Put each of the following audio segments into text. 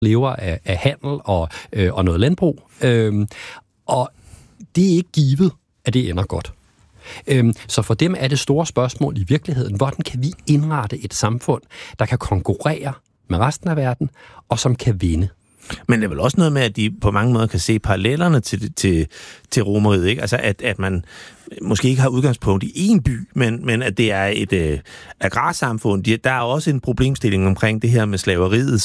lever af handel og noget landbrug. Og det er ikke givet, at det ender godt. Så for dem er det store spørgsmål i virkeligheden, hvordan kan vi indrette et samfund, der kan konkurrere med resten af verden, og som kan vinde. Men det er vel også noget med, at de på mange måder kan se parallellerne til Romeriet, ikke? Altså, at man måske ikke har udgangspunkt i én by, men at det er et agrarsamfund. Der er også en problemstilling omkring det her med slaveriet,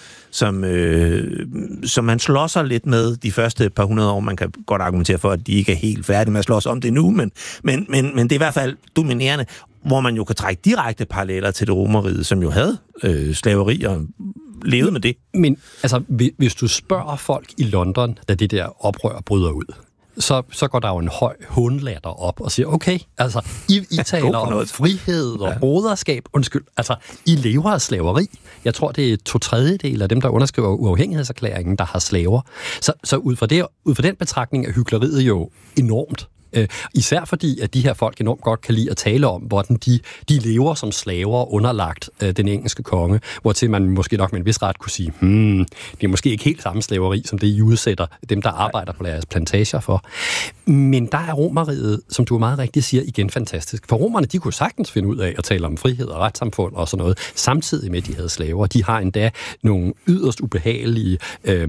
som man slår sig lidt med de første par hundrede år. Man kan godt argumentere for, at de ikke er helt færdige med at slås om det nu, men det er i hvert fald dominerende, hvor man jo kan trække direkte paralleller til det Romeriet, som jo havde slaveri og levede med det. Men altså, hvis du spørger folk i London, da det der oprør bryder ud, så går der jo en høj hånlatter op og siger, okay, altså, I taler om frihed og broderskab. Undskyld, altså, I lever af slaveri. Jeg tror, det er 2/3 af dem, der underskriver uafhængighedserklæringen, der har slaver. Så ud fra den betragtning er hykleriet jo enormt. Især fordi, at de her folk enormt godt kan lide at tale om, hvordan de lever som slaver underlagt den engelske konge, hvortil man måske nok med en vis ret kunne sige, det er måske ikke helt samme slaveri, som det I udsætter dem, der arbejder på deres plantager for. Men der er Romeriet, som du meget rigtigt siger, igen fantastisk. For romerne, de kunne sagtens finde ud af at tale om frihed og retssamfund og sådan noget, samtidig med, at de havde slaver. De har endda nogle yderst ubehagelige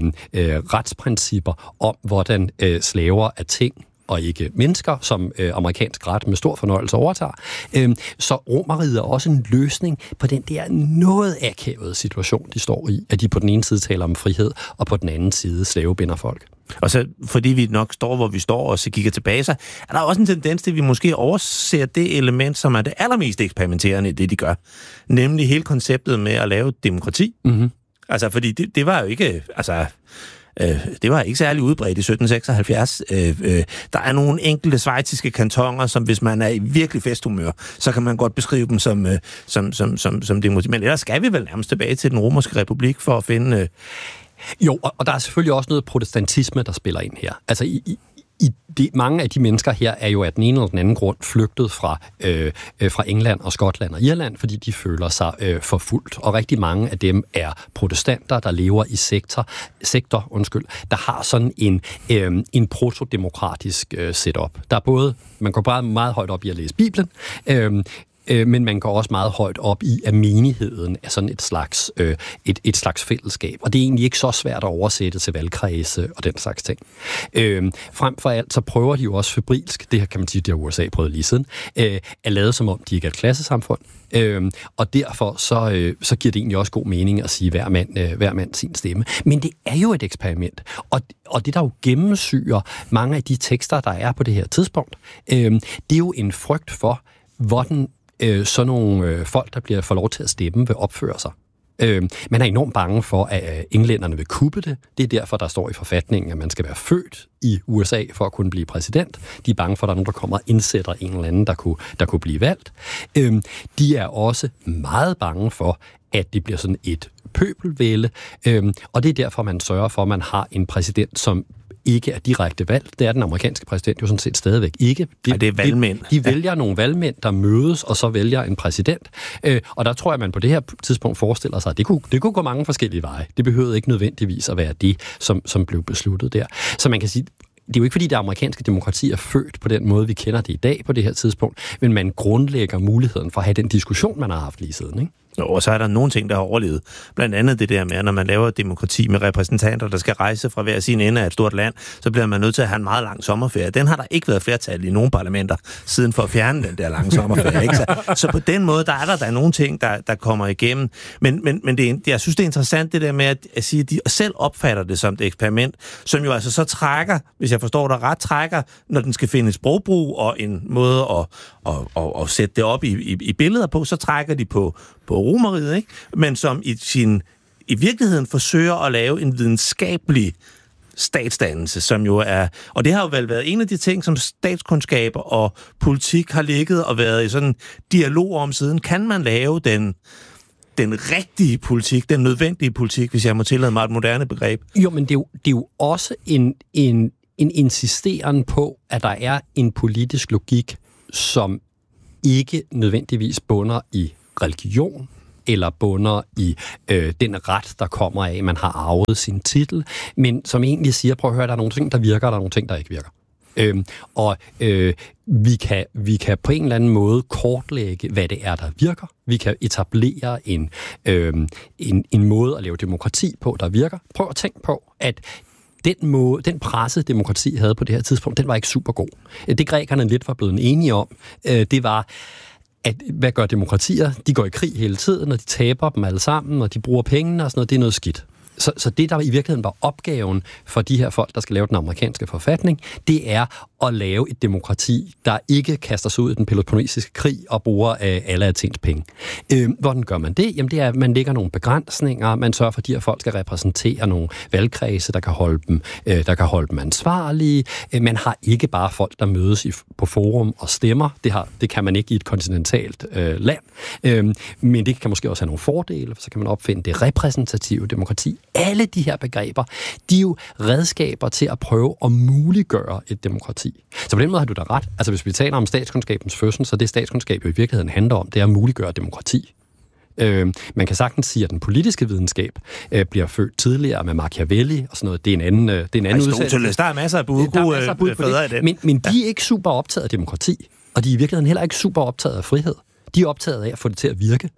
retsprincipper om, hvordan slaver er ting, og ikke mennesker, som amerikansk ret med stor fornøjelse overtager. Så Romeriet er også en løsning på den der noget akavede situation, de står i, at de på den ene side taler om frihed, og på den anden side slavebinder folk. Og så, fordi vi nok står, hvor vi står, og så kigger tilbage, så er der også en tendens til, at vi måske overser det element, som er det allermest eksperimenterende i det, de gør. Nemlig hele konceptet med at lave demokrati. Mm-hmm. Altså, fordi det var jo ikke... Altså, det var ikke særlig udbredt i 1776. Der er nogle enkelte schweiziske kantoner, som hvis man er i virkelig festhumør, så kan man godt beskrive dem som demokrati. Men ellers skal vi vel nærmest tilbage til den romerske republik for at finde... Jo, og der er selvfølgelig også noget protestantisme, der spiller ind her. Altså mange af de mennesker her er jo af den ene eller den anden grund flygtet fra England og Skotland og Irland, fordi de føler sig forfulgt. Og rigtig mange af dem er protestanter, der lever i sektor, der har sådan en protodemokratisk setup. Der er både, man går bare meget højt op i at læse Bibelen, men man går også meget højt op i, at menigheden er sådan et slags fællesskab. Og det er egentlig ikke så svært at oversætte til valgkredse og den slags ting. Frem for alt, så prøver de jo også febrilsk, det her kan man sige, det har USA prøvet lige siden, at lade som om, de ikke er et klassesamfund. Og derfor så giver det egentlig også god mening at sige, hver mand sin stemme. Men det er jo et eksperiment. Og det, der jo gennemsyrer mange af de tekster, der er på det her tidspunkt, det er jo en frygt for, hvordan sådan nogle folk, der får lov til at stemme, vil opføre sig. Man er enormt bange for, at englænderne vil kuppe det. Det er derfor, der står i forfatningen, at man skal være født i USA for at kunne blive præsident. De er bange for, at der er nogen, der kommer og indsætter en eller anden, der kunne blive valgt. De er også meget bange for, at det bliver sådan et pøbelvælde. Og det er derfor, man sørger for, at man har en præsident, som ikke er direkte valgt. Det er den amerikanske præsident jo sådan set stadigvæk ikke. Det er valgmænd. De vælger nogle valgmænd, der mødes, og så vælger en præsident. Og der tror jeg, man på det her tidspunkt forestiller sig, at det kunne gå mange forskellige veje. Det behøvede ikke nødvendigvis at være det, som blev besluttet der. Så man kan sige, det er jo ikke fordi, det amerikanske demokrati er født på den måde, vi kender det i dag på det her tidspunkt, men man grundlægger muligheden for at have den diskussion, man har haft lige siden, ikke? Og så er der nogle ting, der har overlevet. Blandt andet det der med, når man laver demokrati med repræsentanter, der skal rejse fra hver sin ende af et stort land, så bliver man nødt til at have en meget lang sommerferie. Den har der ikke været flertal i nogle parlamenter siden for at fjerne den der lange sommerferie. Ikke? Så på den måde, der er der nogle ting, der kommer igennem. Men jeg synes, det er interessant det der med at sige, at de selv opfatter det som et eksperiment, som jo altså så trækker, hvis jeg forstår dig ret, trækker, når den skal finde sprogbrug og en måde at sætte det op i billeder på, så trækker de på Romeriet, ikke? Men som i virkeligheden forsøger at lave en videnskabelig statsdannelse, som jo er... Og det har jo vel været en af de ting, som statskundskaber og politik har ligget og været i sådan en dialog om siden. Kan man lave den rigtige politik, den nødvendige politik, hvis jeg må tillade mig et moderne begreb? Jo, men det er jo også en insisteren på, at der er en politisk logik, som ikke nødvendigvis bunder i religion eller bunder i den ret, der kommer af, at man har arvet sin titel, men som egentlig siger, prøv at høre, der er nogle ting, der virker, og der er nogle ting, der ikke virker. Vi kan på en eller anden måde kortlægge, hvad det er, der virker. Vi kan etablere en måde at lave demokrati på, der virker. Prøv at tænke på, at den presse, demokrati havde på det her tidspunkt, den var ikke super god. Det grækerne lidt var blevet enige om, det var, at hvad gør demokratier? De går i krig hele tiden, og de taber dem alle sammen, og de bruger pengene og sådan noget, det er noget skidt. Så det, der i virkeligheden var opgaven for de her folk, der skal lave den amerikanske forfatning, det er at lave et demokrati, der ikke kaster sig ud i den peloponnesiske krig og bruger alle Athens penge. Hvordan gør man det? Jamen det er, at man lægger nogle begrænsninger, man sørger for, at de her folk skal repræsentere nogle valgkredse, der kan holde dem ansvarlige. Man har ikke bare folk, der mødes på forum og stemmer. Det kan man ikke i et kontinentalt land. Men det kan måske også have nogle fordele, for så kan man opfinde det repræsentative demokrati. Alle de her begreber, de er jo redskaber til at prøve at muliggøre et demokrati. Så på den måde har du da ret. Altså hvis vi taler om statskundskabens fødsel, så det statskundskab jo i virkeligheden handler om, det er at muliggøre demokrati. Man kan sagtens sige, at den politiske videnskab bliver født tidligere med Machiavelli og sådan noget. Det er en anden udsendelse. Der er masser af bud på det. Men de er ikke super optaget af demokrati, og de er i virkeligheden heller ikke super optaget af frihed. De er optaget af at få det til at virke.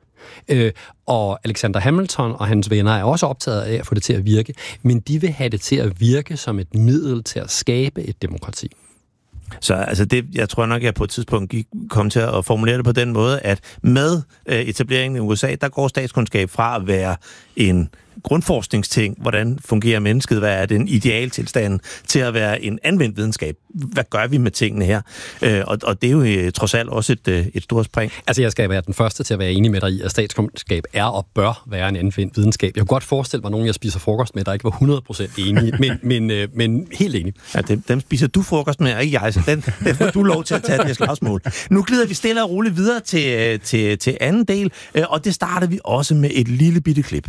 Og Alexander Hamilton og hans venner er også optaget af at få det til at virke, men de vil have det til at virke som et middel til at skabe et demokrati. Så altså jeg tror nok, jeg på et tidspunkt kom til at formulere det på den måde, at med etableringen i USA, der går statskundskab fra at være en grundforskningsting, hvordan fungerer mennesket, hvad er den idealtilstand, til at være en anvendt videnskab. Hvad gør vi med tingene her? Og det er jo trods alt også et stort spring. Altså jeg skal være den første til at være enig med dig i, at statskundskab er og bør være en anvendt videnskab. Jeg kunne godt forestille mig nogen, jeg spiser frokost med, der ikke var 100% enige, men helt enig. Ja, dem spiser du frokost med, og ikke jeg, så den får du lov til at tage det slagsmål. Nu glider vi stille og roligt videre til anden del, og det starter vi også med et lille bitte klip.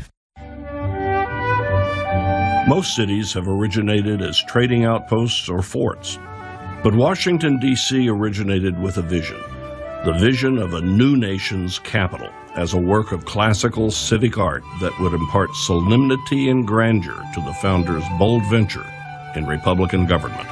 Most cities have originated as trading outposts or forts, but Washington, D.C. originated with a vision, the vision of a new nation's capital, as a work of classical civic art that would impart solemnity and grandeur to the founders' bold venture in Republican government.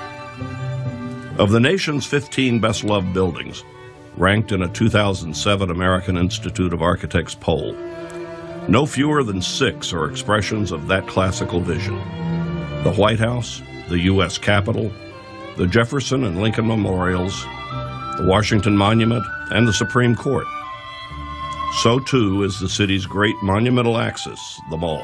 Of the nation's 15 best-loved buildings, ranked in a 2007 American Institute of Architects poll, no fewer than 6 are expressions of that classical vision. The White House, the U.S. Capitol, the Jefferson and Lincoln Memorials, the Washington Monument, and the Supreme Court. So too is the city's great monumental axis, the Mall.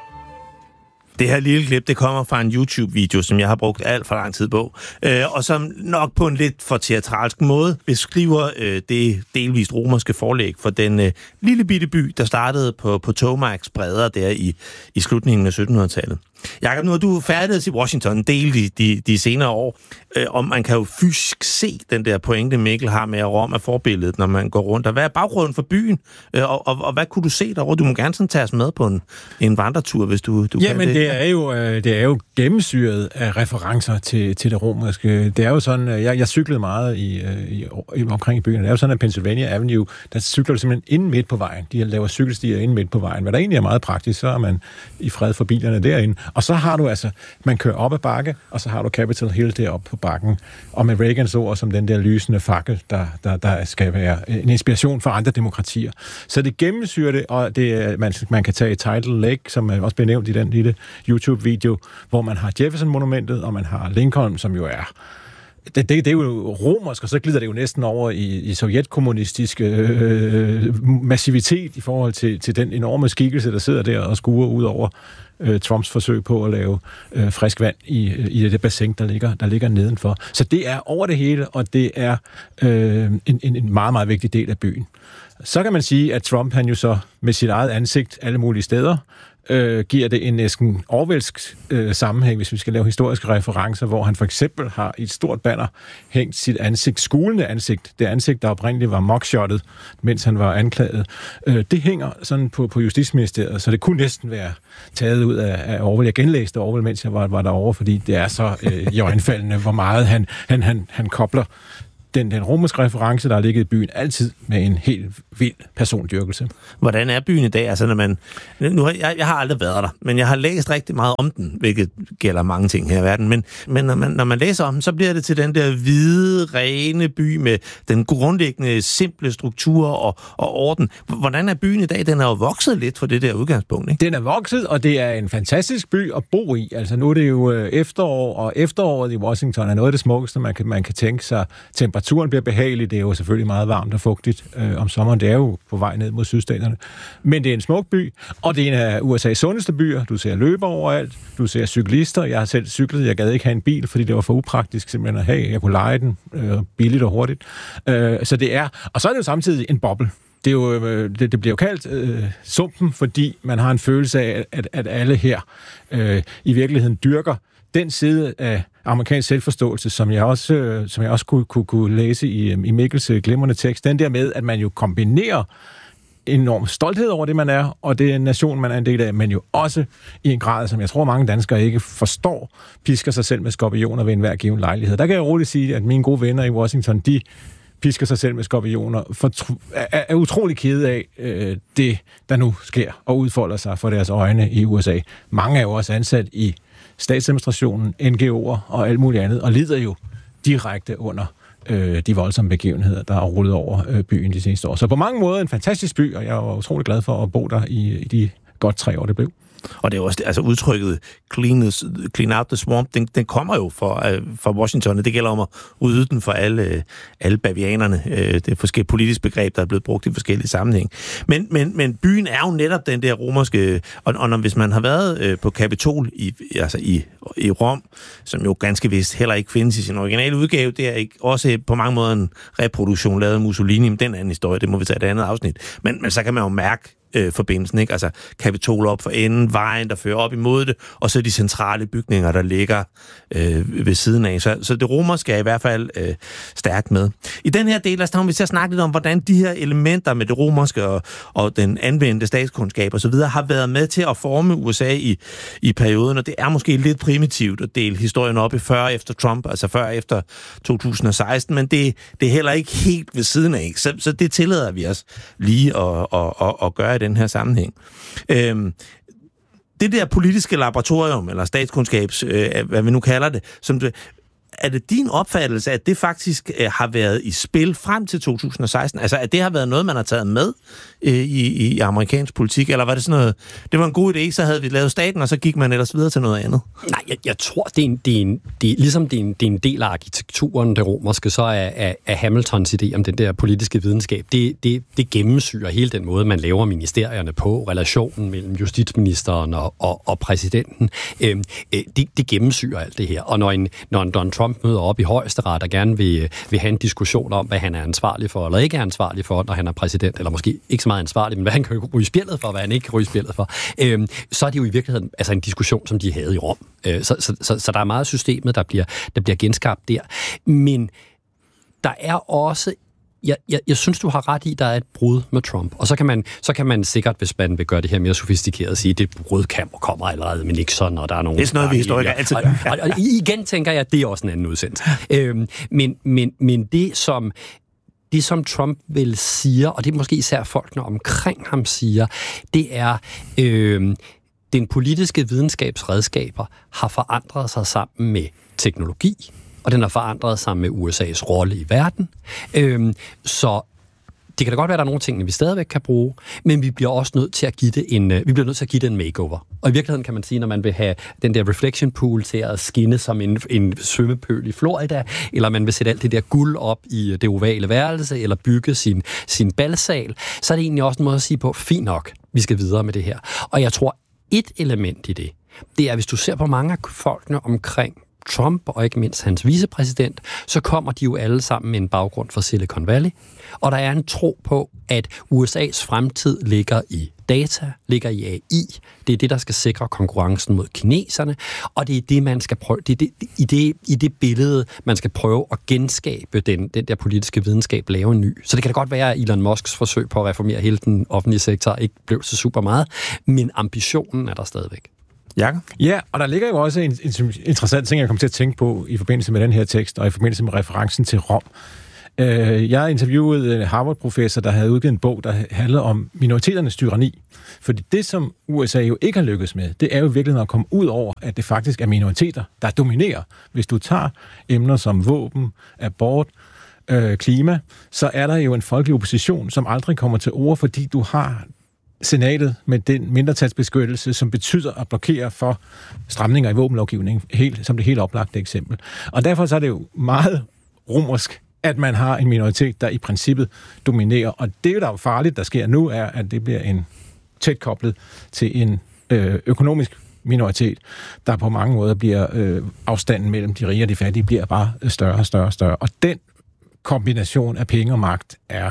Det her lille klip, det kommer fra en YouTube-video, som jeg har brugt alt for lang tid på, og som nok på en lidt for teatralsk måde beskriver det delvist romerske forlæg for den lille bitte by, der startede på Tomacs bredder der i slutningen af 1700-tallet. Jakob, nu har du færdighed i Washington en del de senere år, og man kan jo fysisk se den der pointe, Mikkel har med, at Rom er forbilledet, når man går rundt. Og hvad er baggrunden for byen, og hvad kunne du se derovre? Du må gerne sådan tage os med på en vandretur, hvis du kan det. Jamen, det er jo gennemsyret af referencer til det romerske. Det er jo sådan, jeg cyklede meget omkring i byen. Det er jo sådan, at Pennsylvania Avenue, der cykler du simpelthen inde midt på vejen. De laver cykelstier inde midt på vejen. Hvad der egentlig er meget praktisk, så er man i fred for bilerne derinde. Og så har du man kører op ad bakke, og så har du Capitol Hill deroppe på bakken. Og med Reagans ord som den der lysende fakkel, der skal være en inspiration for andre demokratier. Så det gennemsyrer det, og man kan tage Tidal Lake, som også blev nævnt i den lille YouTube-video, hvor man har Jefferson-monumentet, og man har Lincoln, som jo er... Det er jo romersk, og så glider det jo næsten over i sovjetkommunistisk massivitet i forhold til den enorme skikkelse, der sidder der og skuer ud over Trumps forsøg på at lave frisk vand i det bassin, der ligger nedenfor. Så det er over det hele, og det er en meget, meget vigtig del af byen. Så kan man sige, at Trump, han jo så med sit eget ansigt alle mulige steder, giver det en næsten orwellsk sammenhæng, hvis vi skal lave historiske referencer, hvor han for eksempel har i et stort banner hængt sit ansigt, skulende ansigt, det ansigt, der oprindeligt var mugshottet, mens han var anklaget. Det hænger sådan på Justitsministeriet, så det kunne næsten være taget ud af Orwell. Jeg genlæste Orwell, mens jeg var derovre, fordi det er så iøjnefaldende, hvor meget han kobler den romerske reference, der har ligget i byen, altid med en helt vild persondyrkelse. Hvordan er byen i dag? Altså, jeg har aldrig været der, men jeg har læst rigtig meget om den, hvilket gælder mange ting her i verden. Men når man læser om den, så bliver det til den der hvide, rene by med den grundlæggende, simple struktur og orden. Hvordan er byen i dag? Den er jo vokset lidt fra det der udgangspunkt, ikke? Den er vokset, og det er en fantastisk by at bo i. Altså, nu er det jo efterår, og efteråret i Washington er noget af det smukkeste, man kan tænke sig. Temperaturen bliver behagelig, det er jo selvfølgelig meget varmt og fugtigt om sommeren. Det er jo på vej ned mod sydstaterne. Men det er en smuk by, og det er en af USA's sundeste byer. Du ser løbere overalt, du ser cyklister. Jeg har selv cyklet, jeg gad ikke have en bil, fordi det var for upraktisk simpelthen at have. Jeg kunne leje den billigt og hurtigt. Så det er, og så er det jo samtidig en boble. Det, er jo, det bliver jo kaldt sumpen, fordi man har en følelse af, at alle her i virkeligheden dyrker den side af amerikansk selvforståelse, som jeg også kunne læse i Mikkels glimrende tekst, den der med, at man jo kombinerer enorm stolthed over det, man er, og det er en nation, man er en del af, men jo også i en grad, som jeg tror, mange danskere ikke forstår, pisker sig selv med skorpioner ved enhver given lejlighed. Der kan jeg roligt sige, at mine gode venner i Washington, de pisker sig selv med skorpioner, er utrolig kede af det, der nu sker og udfolder sig for deres øjne i USA. Mange er jo også ansat i statsadministrationen, NGO'er og alt muligt andet, og lider jo direkte under de voldsomme begivenheder, der er rullet over byen de seneste år. Så på mange måder en fantastisk by, og jeg er utrolig glad for at bo der i de godt 3 år, det blev. Og det er også, altså udtrykket clean out the swamp, den kommer jo fra Washington, og det gælder om at rydde den for alle bavianerne. Det er et forskelligt politisk begreb, der er blevet brugt i forskellige sammenhæng. Men byen er jo netop den der romerske, og hvis man har været på Kapitol i Rom, som jo ganske vist heller ikke findes i sin originale udgave, det er ikke også på mange måder en reproduktion lavet af Mussolini, men den anden historie, det må vi tage et andet afsnit. Men så kan man jo mærke forbindelsen, ikke? Altså Kapitol op for enden, vejen, der fører op imod det, og så de centrale bygninger, der ligger ved siden af. Så det romerske er i hvert fald stærkt med. I den her del, vi til at snakke lidt om, hvordan de her elementer med det romerske og den anvendte statskundskab og så videre, har været med til at forme USA i perioden, og det er måske lidt primitivt at dele historien op i før efter Trump, altså før efter 2016, men det er heller ikke helt ved siden af, ikke? Så det tillader vi os lige at gøre i den her sammenhæng. Det der politiske laboratorium, eller statskundskabs, hvad vi nu kalder det, er det din opfattelse, at det faktisk har været i spil frem til 2016? Altså, at det har været noget, man har taget med i amerikansk politik? Eller var det sådan noget, det var en god idé, så havde vi lavet staten, og så gik man ellers videre til noget andet? Nej, jeg tror, det er en del af arkitekturen, det romerske, så er Hamiltons idé om den der politiske videnskab. Det gennemsyrer hele den måde, man laver ministerierne på, relationen mellem justitsministeren og præsidenten. Det gennemsyrer alt det her. Og når en Donald Trump møder op i højesteret og gerne vil have en diskussion om, hvad han er ansvarlig for, eller ikke er ansvarlig for, når han er præsident, eller måske ikke så meget ansvarlig, men hvad han kan ryge spjældet for, hvad han ikke kan ryge spjældet for, så er det jo i virkeligheden altså en diskussion, som de havde i Rom. Så der er meget systemet, der bliver genskabt der. Men der er også jeg synes, du har ret i, der er et brud med Trump. Og så kan man sikkert, hvis man vil gøre det her mere sofistikeret, sige, at det brud kommer allerede med Nixon, og der er nogen... Det er sådan noget, vi historikere altid gør. Og igen tænker jeg, at det er også en anden udsendelse. Men det, som Trump vil siger, og det er måske især folkene omkring ham siger, det er... den politiske videnskabsredskaber har forandret sig sammen med teknologi, og den har forandret sig med USA's rolle i verden. Så det kan da godt være, at der er nogle ting, vi stadigvæk kan bruge, men vi bliver også nødt til at give det en makeover. Og i virkeligheden kan man sige, når man vil have den der reflection pool til at skinne som en svømmepøl i Florida, eller man vil sætte alt det der guld op i det ovale værelse, eller bygge sin balsal, så er det egentlig også en måde at sige på, fint nok, vi skal videre med det her. Og jeg tror, et element i det er, hvis du ser på mange af folkene omkring Trump, og ikke mindst hans vicepræsident, så kommer de jo alle sammen med en baggrund fra Silicon Valley. Og der er en tro på, at USA's fremtid ligger i data, ligger i AI. Det er det, der skal sikre konkurrencen mod kineserne, og det er det, man skal prøve. Det er i det billede, man skal prøve at genskabe den der politiske videnskab, lave en ny. Så det kan da godt være, at Elon Musks forsøg på at reformere hele den offentlige sektor ikke blev så super meget, men ambitionen er der stadigvæk. Jakob? Ja, og der ligger jo også en interessant ting, jeg kommer til at tænke på i forbindelse med den her tekst, og i forbindelse med referencen til Rom. Jeg interviewede en Harvard-professor, der havde udgivet en bog, der handlede om minoriteternes tyranni. Fordi det, som USA jo ikke har lykkes med, det er jo virkelig at komme ud over, at det faktisk er minoriteter, der dominerer. Hvis du tager emner som våben, abort, klima, så er der jo en folkelig opposition, som aldrig kommer til ord, fordi du har senatet med den mindretalsbeskyttelse, som betyder at blokere for stramninger i våbenlovgivningen, som det helt oplagte eksempel. Og derfor så er det jo meget romersk, at man har en minoritet, der i princippet dominerer. Og det, der er farligt, der sker nu, er, at det bliver en tæt koblet til en økonomisk minoritet, der på mange måder bliver afstanden mellem de rige og de fattige, bliver bare større og større og større. Og den kombination af penge og magt er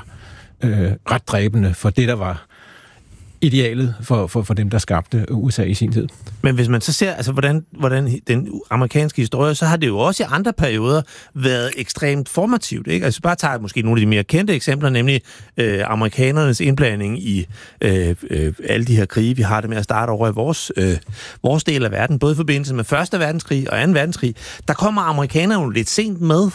ret dræbende for det, der var idealet for dem, der skabte USA i sin tid. Men hvis man så ser, altså, hvordan den amerikanske historie, så har det jo også i andre perioder været ekstremt formativt, ikke? Altså bare tager måske nogle af de mere kendte eksempler, nemlig amerikanernes indblanding i alle de her krige, vi har det med at starte over i vores del af verden, både i forbindelse med 1. verdenskrig og 2. verdenskrig. Der kommer amerikanerne jo lidt sent med,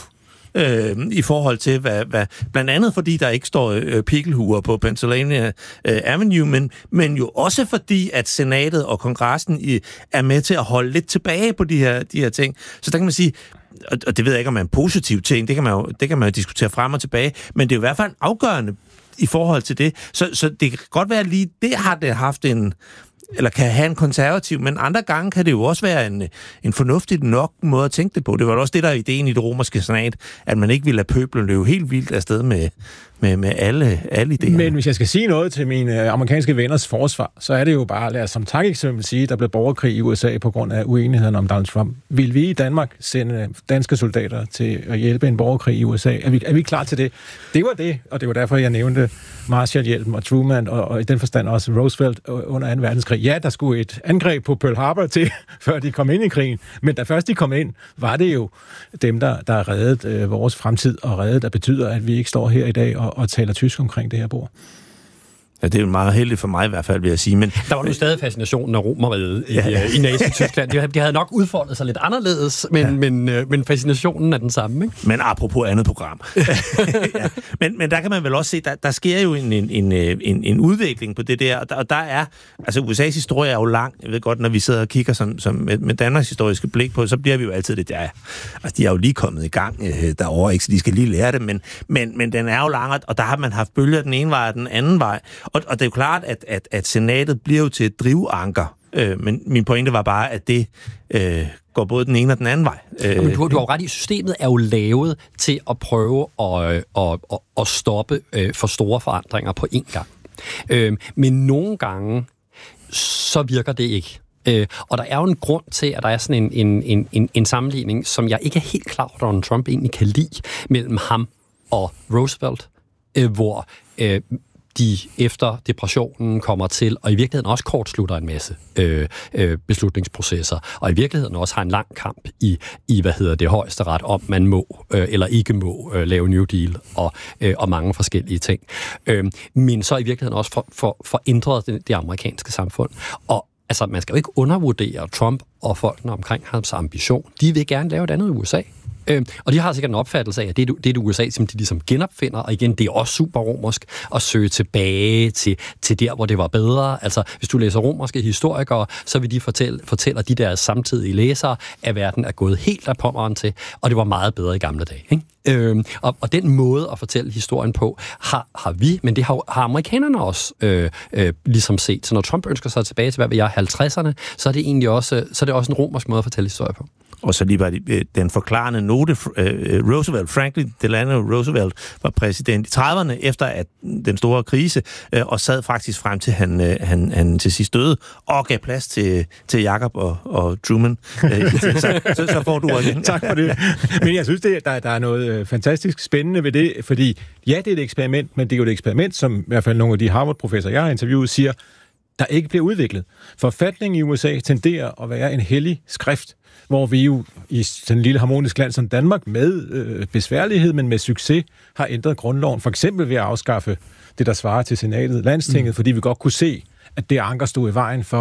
i forhold til, hvad blandt andet fordi der ikke står pikkelhuer på Pennsylvania Avenue, men jo også fordi, at senatet og kongressen er med til at holde lidt tilbage på de her ting. Så der kan man sige, og det ved jeg ikke, om man er en positiv ting, det kan man jo diskutere frem og tilbage, men det er jo i hvert fald afgørende i forhold til det. Så det kan godt være lige, det har det haft eller kan have en konservativ, men andre gange kan det jo også være en fornuftig nok måde at tænke det på. Det var også det, der er ideen i det romerske senat, at man ikke ville lade pøblen løbe helt vildt afsted med alle idéer. Men hvis jeg skal sige noget til mine amerikanske venners forsvar, så er det jo bare, lad os som tankeeksempel sige, der blev borgerkrig i USA på grund af uenigheden om Donald Trump. Vil vi i Danmark sende danske soldater til at hjælpe en borgerkrig i USA? Er vi klar til det? Det var det, og det var derfor, jeg nævnte Marshallhjælpen og Truman, og i den forstand også Roosevelt under 2. verdenskrig. Ja, der skulle et angreb på Pearl Harbor til, før de kom ind i krigen, men da først de kom ind, var det jo dem, der reddede vores fremtid, og reddede, der betyder, at vi ikke står her i dag og taler tysk omkring det her bord. Ja, det er jo meget heldigt for mig i hvert fald, vil jeg sige. Men der var jo stadig fascinationen af Romerriget i Nazi-Tyskland. Det havde nok udfoldet sig lidt anderledes, men fascinationen er den samme, ikke? Men apropos andet program. Ja. Men der kan man vel også se, der sker jo en udvikling på det der, og der er, altså USA's historie er jo lang. Jeg ved godt, når vi sidder og kigger som med Danmarks historiske blik på, så bliver vi jo altid det der. Altså, de er jo lige kommet i gang derovre, ikke? Så de skal lige lære det, men den er jo lang, og der har man haft bølger den ene vej og den anden vej. Og det er jo klart, at senatet bliver jo til et drivanker. Men min pointe var bare, at det går både den ene og den anden vej. Men du har ret i, systemet er jo lavet til at prøve at stoppe for store forandringer på én gang. Men nogle gange, så virker det ikke. Og der er jo en grund til, at der er sådan en sammenligning, som jeg ikke er helt klar over, at Donald Trump egentlig kan lide, mellem ham og Roosevelt, hvor de efter depressionen kommer til, og i virkeligheden også kortslutter en masse beslutningsprocesser, og i virkeligheden også har en lang kamp i højesteret om, man må eller ikke må lave New Deal og mange forskellige ting. Men så i virkeligheden også for ændret det amerikanske samfund. Og altså, man skal jo ikke undervurdere Trump og folkene omkring hans ambition. De vil gerne lave et andet USA. Og de har sikkert en opfattelse af, at det er det USA, som de ligesom genopfinder, og igen, det er også super romersk at søge tilbage til der, hvor det var bedre. Altså, hvis du læser romerske historikere, så vil de fortæller de der samtidige læsere, at verden er gået helt af pommeren til, og det var meget bedre i gamle dage, ikke? Og den måde at fortælle historien på, har vi, men det har amerikanerne også ligesom set. Så når Trump ønsker sig tilbage til, hvad vi er 50'erne, så er det egentlig også, en romersk måde at fortælle historie på. Og så lige var den forklarende note, Franklin Delano Roosevelt var præsident i 30'erne efter at den store krise, og sad faktisk frem til han til sidst døde, og gav plads til Jacob og Truman. Så får du også. Tak for det. Men jeg synes, der er noget fantastisk spændende ved det, fordi ja, det er et eksperiment, men det er jo et eksperiment, som i hvert fald nogle af de Harvard-professorer, jeg har interviewet, siger, der ikke bliver udviklet. Forfatningen i USA tenderer at være en hellig skrift, hvor vi jo i sådan en lille harmonisk land som Danmark med besværlighed, men med succes, har ændret grundloven. For eksempel ved at afskaffe det, der svarer til senatet, landstinget, fordi vi godt kunne se, at det anker stod i vejen for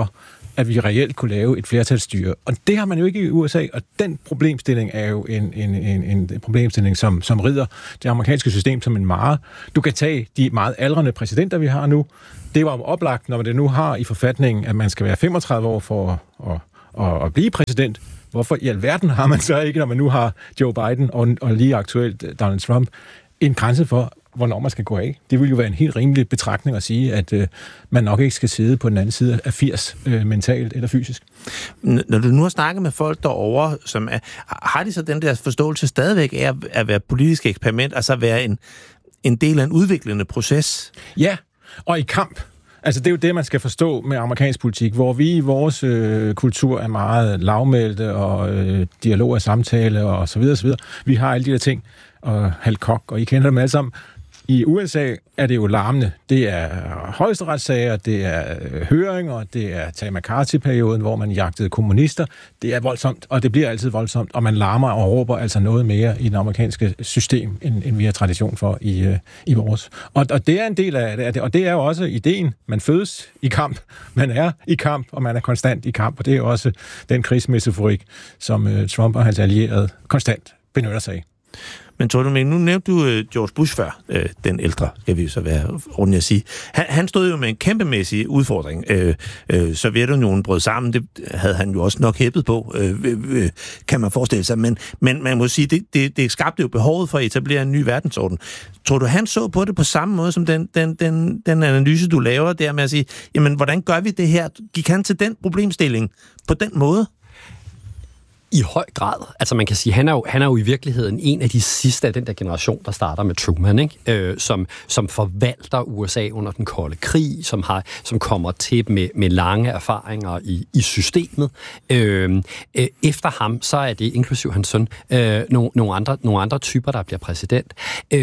at vi reelt kunne lave et flertalsstyre. Og det har man jo ikke i USA, og den problemstilling er jo en problemstilling, som rider det amerikanske system som en mare. Du kan tage de meget aldrende præsidenter, vi har nu. Det var jo oplagt, når det nu har i forfatningen, at man skal være 35 år for at blive præsident. Hvorfor i alverden har man så ikke, når man nu har Joe Biden og lige aktuelt Donald Trump, en grænse for, hvornår man skal gå af? Det vil jo være en helt rimelig betragtning at sige, at man nok ikke skal sidde på den anden side af 80 mentalt eller fysisk. Når du nu har snakket med folk derovre, som har de så den der forståelse stadigvæk af at være politisk eksperiment, altså være en del af en udviklende proces? Ja, og i kamp. Altså, det er jo det, man skal forstå med amerikansk politik, hvor vi i vores kultur er meget lavmælte, og dialog og samtale, og så videre, så videre. Vi har alle de der ting, og Hal Koch, og I kender dem alle sammen. I USA er det jo larmende. Det er højesteretssager, det er høringer, det er Ted McCarthy-perioden, hvor man jagtede kommunister. Det er voldsomt, og det bliver altid voldsomt, og man larmer og råber altså noget mere i det amerikanske system, end vi har tradition for i vores. Og det er en del af det, og det er jo også ideen. Man fødes i kamp, man er i kamp, og man er konstant i kamp, og det er også den krigsmetaforik, som Trump og hans allierede konstant benytter sig af. Men tror du, nu nævnte du George Bush før, den ældre, skal vi så være rundt at sige. Han stod jo med en kæmpemæssig udfordring. Sovjetunionen brød sammen, det havde han jo også nok hæppet på, kan man forestille sig. Men man må sige, det skabte jo behovet for at etablere en ny verdensorden. Tror du, han så på det på samme måde som den analyse, du laver der med at sige, jamen, hvordan gør vi det her? Gik han til den problemstilling på den måde? I høj grad. Altså man kan sige, han er jo i virkeligheden en af de sidste af den der generation, der starter med Truman, ikke? Som forvalter USA under den kolde krig, som kommer til med lange erfaringer i systemet. Efter ham, så er det inklusiv hans søn nogle andre typer, der bliver præsident.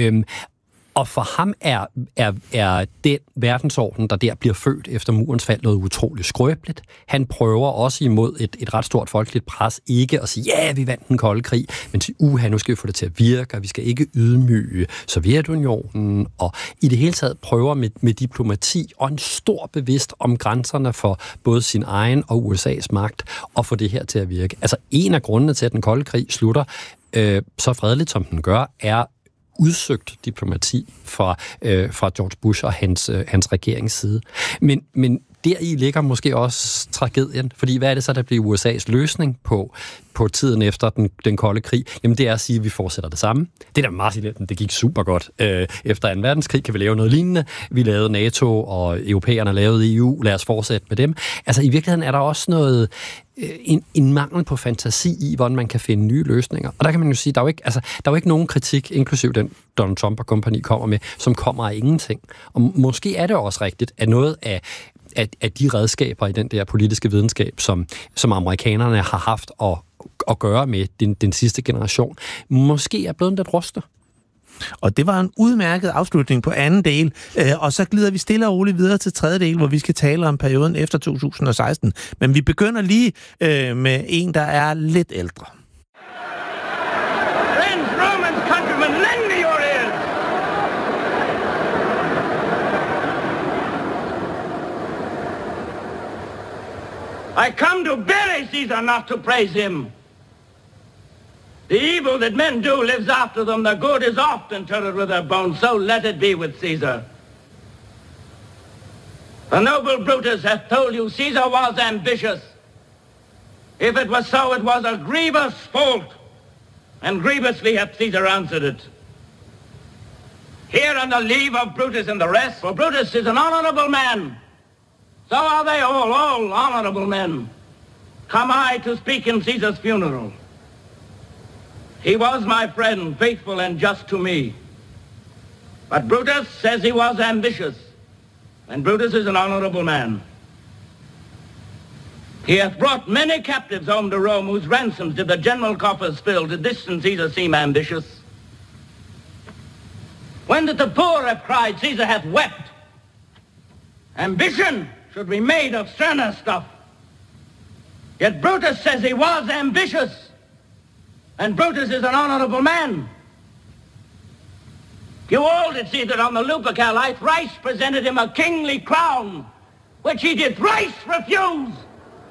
Og for ham er den verdensorden, der der bliver født efter murens fald, noget utroligt skrøbeligt. Han prøver også imod et ret stort folkeligt pres ikke at sige, ja, vi vandt den kolde krig, men sige, nu skal vi få det til at virke, og vi skal ikke ydmyge Sovjetunionen, og i det hele taget prøver med diplomati og en stor bevidst om grænserne for både sin egen og USA's magt, at få det her til at virke. Altså en af grundene til, at den kolde krig slutter så fredeligt, som den gør, er udsøgt diplomati fra George Bush og hans regeringsside. Men deri ligger måske også tragedien, fordi hvad er det så, der bliver USA's løsning på tiden efter den kolde krig? Jamen det er at sige, at vi fortsætter det samme. Det der Martin, det gik super godt. Efter 2. verdenskrig kan vi lave noget lignende. Vi lavede NATO, og europæerne lavede EU. Lad os fortsætte med dem. Altså i virkeligheden er der også noget en mangel på fantasi i, hvordan man kan finde nye løsninger. Og der kan man jo sige, der er jo ikke nogen kritik, inklusiv den Donald Trump og kompagni kommer med, som kommer af ingenting. Og måske er det også rigtigt, at noget af de redskaber i den der politiske videnskab, som amerikanerne har haft at gøre med den sidste generation, måske er blevet lidt rustet. Og det var en udmærket afslutning på anden del, og så glider vi stille og roligt videre til tredje del, hvor vi skal tale om perioden efter 2016. Men vi begynder lige med en, der er lidt ældre. Friends, Romans, countrymen, lend me your ears! I come to bury Caesar, not to praise him. The evil that men do lives after them. The good is oft interred with their bones. So let it be with Caesar. The noble Brutus hath told you Caesar was ambitious. If it was so, it was a grievous fault. And grievously hath Caesar answered it. Here on the leave of Brutus and the rest, for Brutus is an honorable man. So are they all honorable men. Come I to speak in Caesar's funeral. He was my friend, faithful and just to me. But Brutus says he was ambitious, and Brutus is an honorable man. He hath brought many captives home to Rome, whose ransoms did the general coffers fill. Did this and Caesar seem ambitious? When did the poor have cried, Caesar hath wept? Ambition should be made of sterner stuff. Yet Brutus says he was ambitious. And Brutus is an honorable man. You all did see that on the Lupercal I thrice presented him a kingly crown, which he did thrice refuse.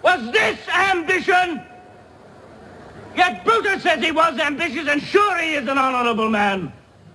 Was this ambition? Yet Brutus says he was ambitious, and sure he is an honorable man.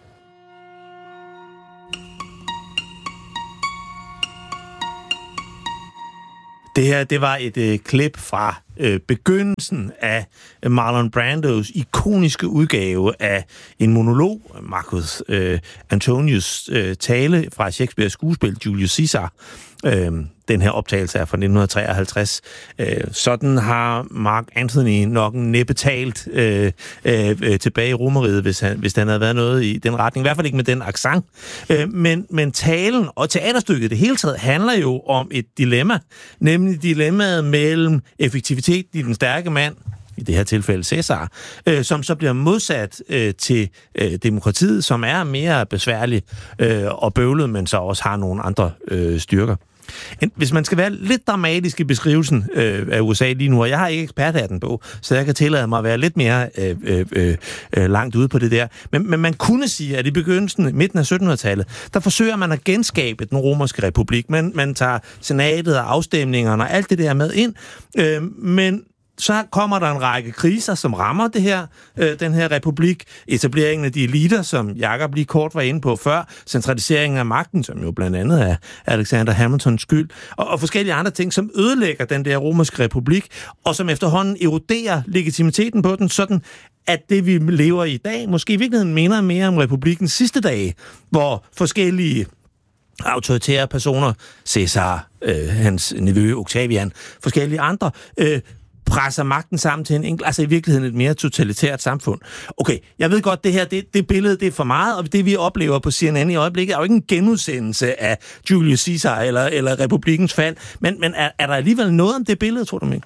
Det her, det var et klip fra begyndelsen af Marlon Brandos ikoniske udgave af en monolog, Marcus Antonius tale fra Shakespeares skuespil Julius Caesar. Den her optagelse er fra 1953. Sådan har Mark Antony nok næppe talt tilbage i Romeriet, hvis han havde været noget i den retning. I hvert fald ikke med den accent. Men talen og teaterstykket det hele taget handler jo om et dilemma, nemlig dilemmaet mellem effektiviteten i den stærke mand, i det her tilfælde Cæsar, som så bliver modsat til demokratiet, som er mere besværlig og bøvlet, men så også har nogle andre styrker. Hvis man skal være lidt dramatisk i beskrivelsen af USA lige nu, og jeg har ikke eksperthatten på, så jeg kan tillade mig at være lidt mere langt ude på det der. Men man kunne sige, at i begyndelsen, midten af 1700-tallet, der forsøger man at genskabe den romerske republik. Man tager senatet og afstemningerne og alt det der med ind, men så kommer der en række kriser, som rammer den her republik. Etableringen af de eliter, som Jakob lige kort var inde på før. Centraliseringen af magten, som jo blandt andet er Alexander Hamiltons skyld. Og forskellige andre ting, som ødelægger den der romerske republik, og som efterhånden eroderer legitimiteten på den, sådan at det, vi lever i dag, måske i virkeligheden minder mere om republikkens sidste dage, hvor forskellige autoritære personer, Cæsar, hans nevø Octavian, forskellige andre, presser magten sammen til i virkeligheden et mere totalitært samfund. Okay, jeg ved godt, det her, det billede, det er for meget, og det vi oplever på CNN i øjeblikket, er jo ikke en genudsendelse af Julius Caesar eller republikkens fald, men er der alligevel noget om det billede, tror du ikke?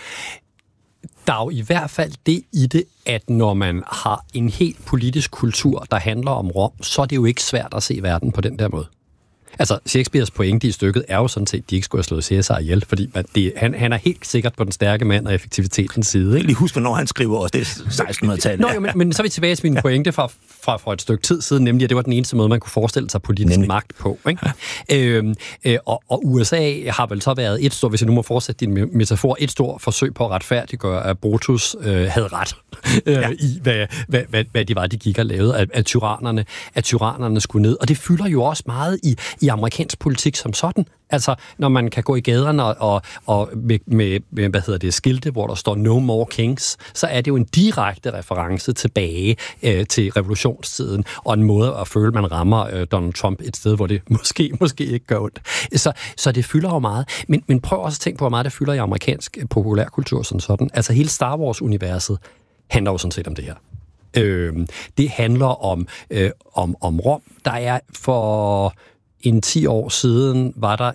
Der er jo i hvert fald det i det, at når man har en helt politisk kultur, der handler om Rom, så er det jo ikke svært at se verden på den der måde. Altså, Shakespeares pointe i stykket er jo sådan set, at de ikke skulle have slået Cæsar ihjel, fordi han er helt sikkert på den stærke mand og effektivitetens side. Ikke? Lige husk, hvornår han skriver også, det er 1600-tallet. Nå, jo, men så er vi tilbage til min pointe fra et stykke tid siden, nemlig at det var den eneste måde, man kunne forestille sig politisk magt på. Ikke? Og USA har vel så været et stort, hvis jeg nu må fortsætte din metafor, et stort forsøg på at retfærdiggøre, at Brutus havde ret i, hvad de var, de gik og lavede, at tyrannerne skulle ned. Og det fylder jo også meget i amerikansk politik som sådan. Altså, når man kan gå i gaderne og med skilte, hvor der står No More Kings, så er det jo en direkte reference tilbage til revolutionstiden, og en måde at føle, man rammer Donald Trump et sted, hvor det måske ikke gør ondt. Så det fylder jo meget. Men prøv også at tænke på, hvor meget det fylder i amerikansk populærkultur som sådan. Altså, hele Star Wars-universet handler jo sådan set om det her. Det handler om Rom. Der er for en 10 år siden var der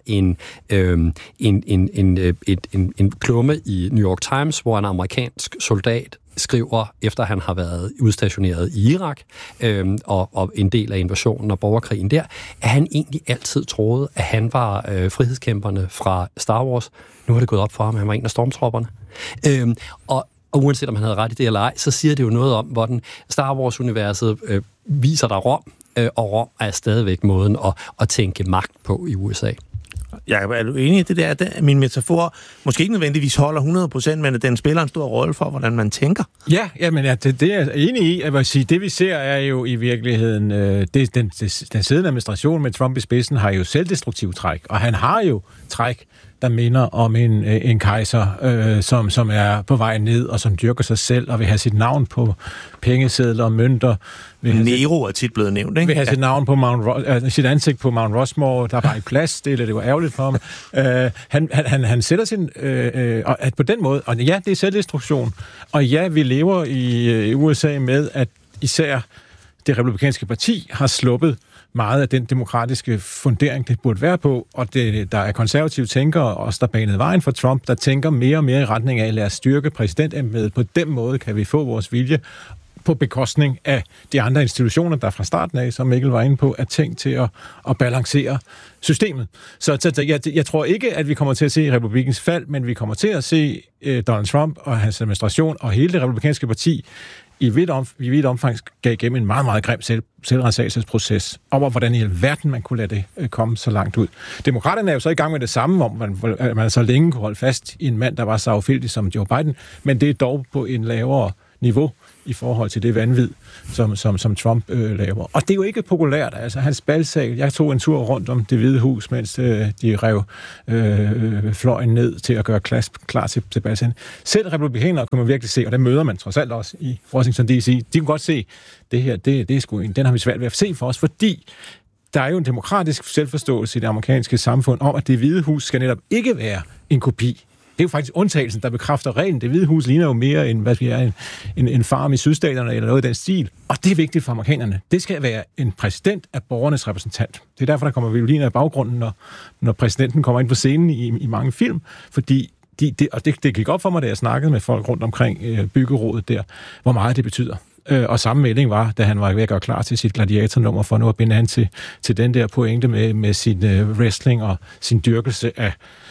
en klumme i New York Times, hvor en amerikansk soldat skriver, efter han har været udstationeret i Irak, og en del af invasionen og borgerkrigen der, at han egentlig altid troede, at han var frihedskæmperne fra Star Wars. Nu har det gået op for ham, at han var en af stormtropperne. Og uanset om han havde ret i det eller ej, så siger det jo noget om, hvordan Star Wars-universet viser dig Rom, og Rom er stadigvæk måden at tænke magt på i USA. Jakob, er du enig i det der? At min metafor måske ikke nødvendigvis holder 100%, men at den spiller en stor rolle for, hvordan man tænker? Ja, men det er jeg enig i. Jeg vil sige, det vi ser er jo i virkeligheden, den siddende administration med Trump i spidsen har jo selvdestruktiv træk, og han har jo træk, der minder om en kejser, som er på vej ned, og som dyrker sig selv, og vil have sit navn på pengesedler og mønter. Nero er tit blevet nævnt, ikke? Vil have sit navn på sit ansigt på Mount Rushmore, der er bare ikke plads, det var ærgerligt for ham. Han sætter sin... at på den måde, og ja, det er selvdestruktion, og ja, vi lever i USA med, at især det republikanske parti har sluppet meget af den demokratiske fundering, det burde være på, og der er konservative tænkere, også der banede vejen for Trump, der tænker mere og mere i retning af, lad os styrke præsidentembedet. På den måde kan vi få vores vilje på bekostning af de andre institutioner, der fra starten af, som Mikkel var inde på, er tænkt til at balancere systemet. Så jeg tror ikke, at vi kommer til at se republikkens fald, men vi kommer til at se Donald Trump og hans administration og hele det republikanske parti i vidt omfang gav igennem en meget, meget grim selvrensagelsesproces over, hvordan i alverden man kunne lade det komme så langt ud. Demokraterne er jo så i gang med det samme, om man så længe kunne holde fast i en mand, der var så affældig som Joe Biden, men det er dog på en lavere niveau i forhold til det vanvid, som Trump laver. Og det er jo ikke populært. Altså, hans balsag, jeg tog en tur rundt om Det Hvide Hus, mens de rev fløjen ned til at gøre klar til balsagen. Selv republikanere kunne man virkelig se, og det møder man trods alt også i Washington D.C., de kunne godt se, det her, det er sgu den har vi svært ved at se for os, fordi der er jo en demokratisk selvforståelse i det amerikanske samfund om, at Det Hvide Hus skal netop ikke være en kopi. Det er jo faktisk undtagelsen, der bekræfter reglen. Det Hvide Hus ligner jo mere en farm i sydstaterne eller noget i den stil. Og det er vigtigt for amerikanerne. Det skal være en præsident af borgernes repræsentant. Det er derfor, der kommer violiner i baggrunden, når præsidenten kommer ind på scenen i mange film, fordi det gik op for mig, da jeg snakkede med folk rundt omkring byggerådet der, hvor meget det betyder. Og samme melding var, da han var ved at gøre klar til sit gladiatornummer, for nu at binde an til den der pointe med sin wrestling og sin dyrkelse af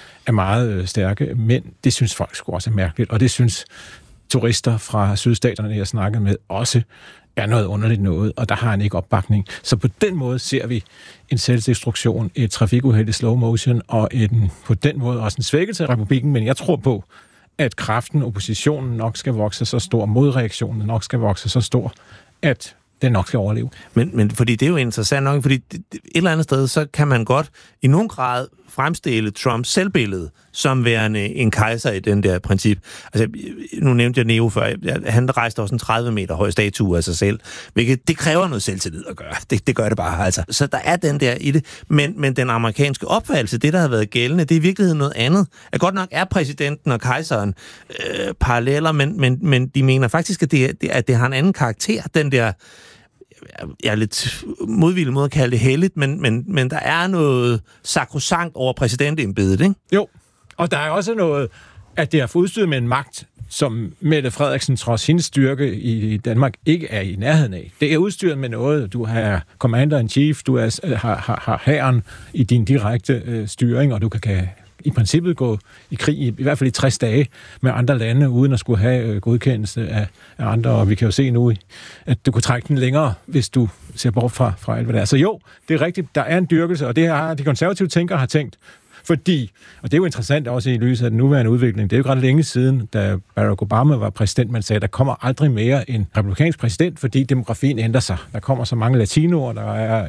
meget stærke mænd. Det synes folk sgu også er mærkeligt, og det synes turister fra sydstaterne, jeg snakkede med, også er noget underligt noget, og der har han ikke opbakning. Så på den måde ser vi en selvdestruktion, et trafikuheld i slow motion, og på den måde også en svækkelse af republikken, men jeg tror på, at kraften, oppositionen nok skal vokse så stor, modreaktionen nok skal vokse så stor, at den nok skal overleve. Men fordi det er jo interessant nok, fordi et eller andet sted, så kan man godt i nogen grad fremstille Trumps selvbillede som værende en kejser i den der princip. Altså, nu nævnte jeg Neo før. Han rejste også en 30 meter høj statue af sig selv, hvilket det kræver noget selvtillid at gøre. Det gør det bare, altså. Så der er den der i det. Men den amerikanske opfattelse, det der har været gældende, det er i virkeligheden noget andet. At godt nok er præsidenten og kejseren paralleller, men de mener faktisk, at det har en anden karakter, den der. Jeg er lidt modvillig mod at kalde det helligt, men der er noget sakrosankt over præsidentembedet, ikke? Jo, og der er også noget, at det har fået udstyret med en magt, som Mette Frederiksen trods hendes styrke i Danmark ikke er i nærheden af. Det er udstyret med noget. Du har commander-in-chief, du har hæren i din direkte styring, og du kan i princippet gå i krig i hvert fald i 60 dage med andre lande, uden at skulle have godkendelse af andre. Og vi kan jo se nu, at du kan trække den længere, hvis du ser bort fra alt, hvad der er. Så jo, det er rigtigt, der er en dyrkelse, og det har de konservative tænkere har tænkt. Fordi, og det er jo interessant også i lyset af den nuværende udvikling, det er jo ret længe siden, da Barack Obama var præsident, man sagde, der kommer aldrig mere en republikansk præsident, fordi demografien ændrer sig. Der kommer så mange latinoer, der er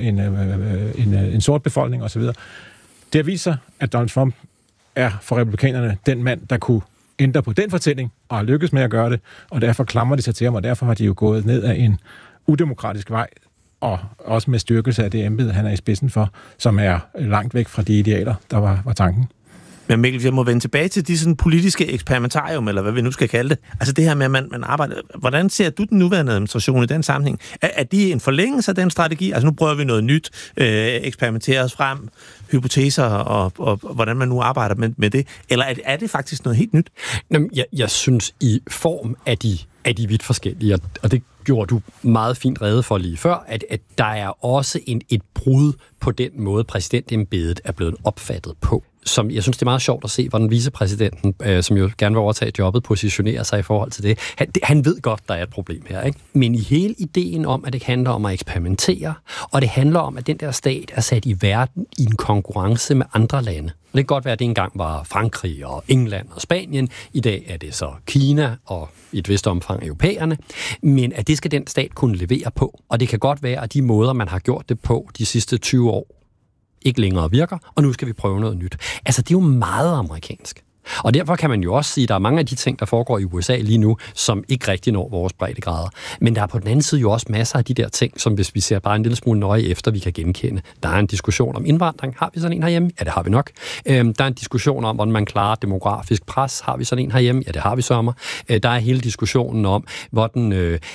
en sort befolkning osv. Det viser, at Donald Trump er for republikanerne den mand, der kunne ændre på den fortælling, og har lykkes med at gøre det, og derfor klamrer de sig til ham, og derfor har de jo gået ned ad en udemokratisk vej, og også med styrkelse af det embede, han er i spidsen for, som er langt væk fra de idealer, der var tanken. Men Mikkel, jeg må vende tilbage til de sådan politiske eksperimentarium, eller hvad vi nu skal kalde det. Altså det her med, at man arbejder. Hvordan ser du den nuværende administration i den sammenhæng? Er de en forlængelse af den strategi? Altså nu prøver vi noget nyt, eksperimentere os frem, hypoteser og hvordan man nu arbejder med det. Eller er det faktisk noget helt nyt? Jamen, jeg synes i form er de vidt forskellige, og det gjorde du meget fint rede for lige før, at der er også et brud på den måde, præsidentembedet er blevet opfattet på. Som jeg synes, det er meget sjovt at se, hvordan vicepræsidenten, som jo gerne vil overtage jobbet, positionerer sig i forhold til det. Han ved godt, der er et problem her, ikke? Men i hele ideen om, at det handler om at eksperimentere, og det handler om, at den der stat er sat i verden i en konkurrence med andre lande. Og det kan godt være, at det engang var Frankrig og England og Spanien. I dag er det så Kina og i et vist omfang europæerne. Men at det skal den stat kunne levere på. Og det kan godt være, at de måder, man har gjort det på de sidste 20 år, ikke længere virker, og nu skal vi prøve noget nyt. Altså, det er jo meget amerikansk. Og derfor kan man jo også sige, at der er mange af de ting, der foregår i USA lige nu, som ikke rigtig når vores breddegrader. Men der er på den anden side jo også masser af de der ting, som hvis vi ser bare en lille smule nøje efter, vi kan genkende. Der er en diskussion om indvandring. Har vi sådan en herhjemme? Ja, det har vi nok. Der er en diskussion om, hvordan man klarer demografisk pres. Har vi sådan en herhjemme? Ja, det har vi sommer. Der er hele diskussionen om, hvordan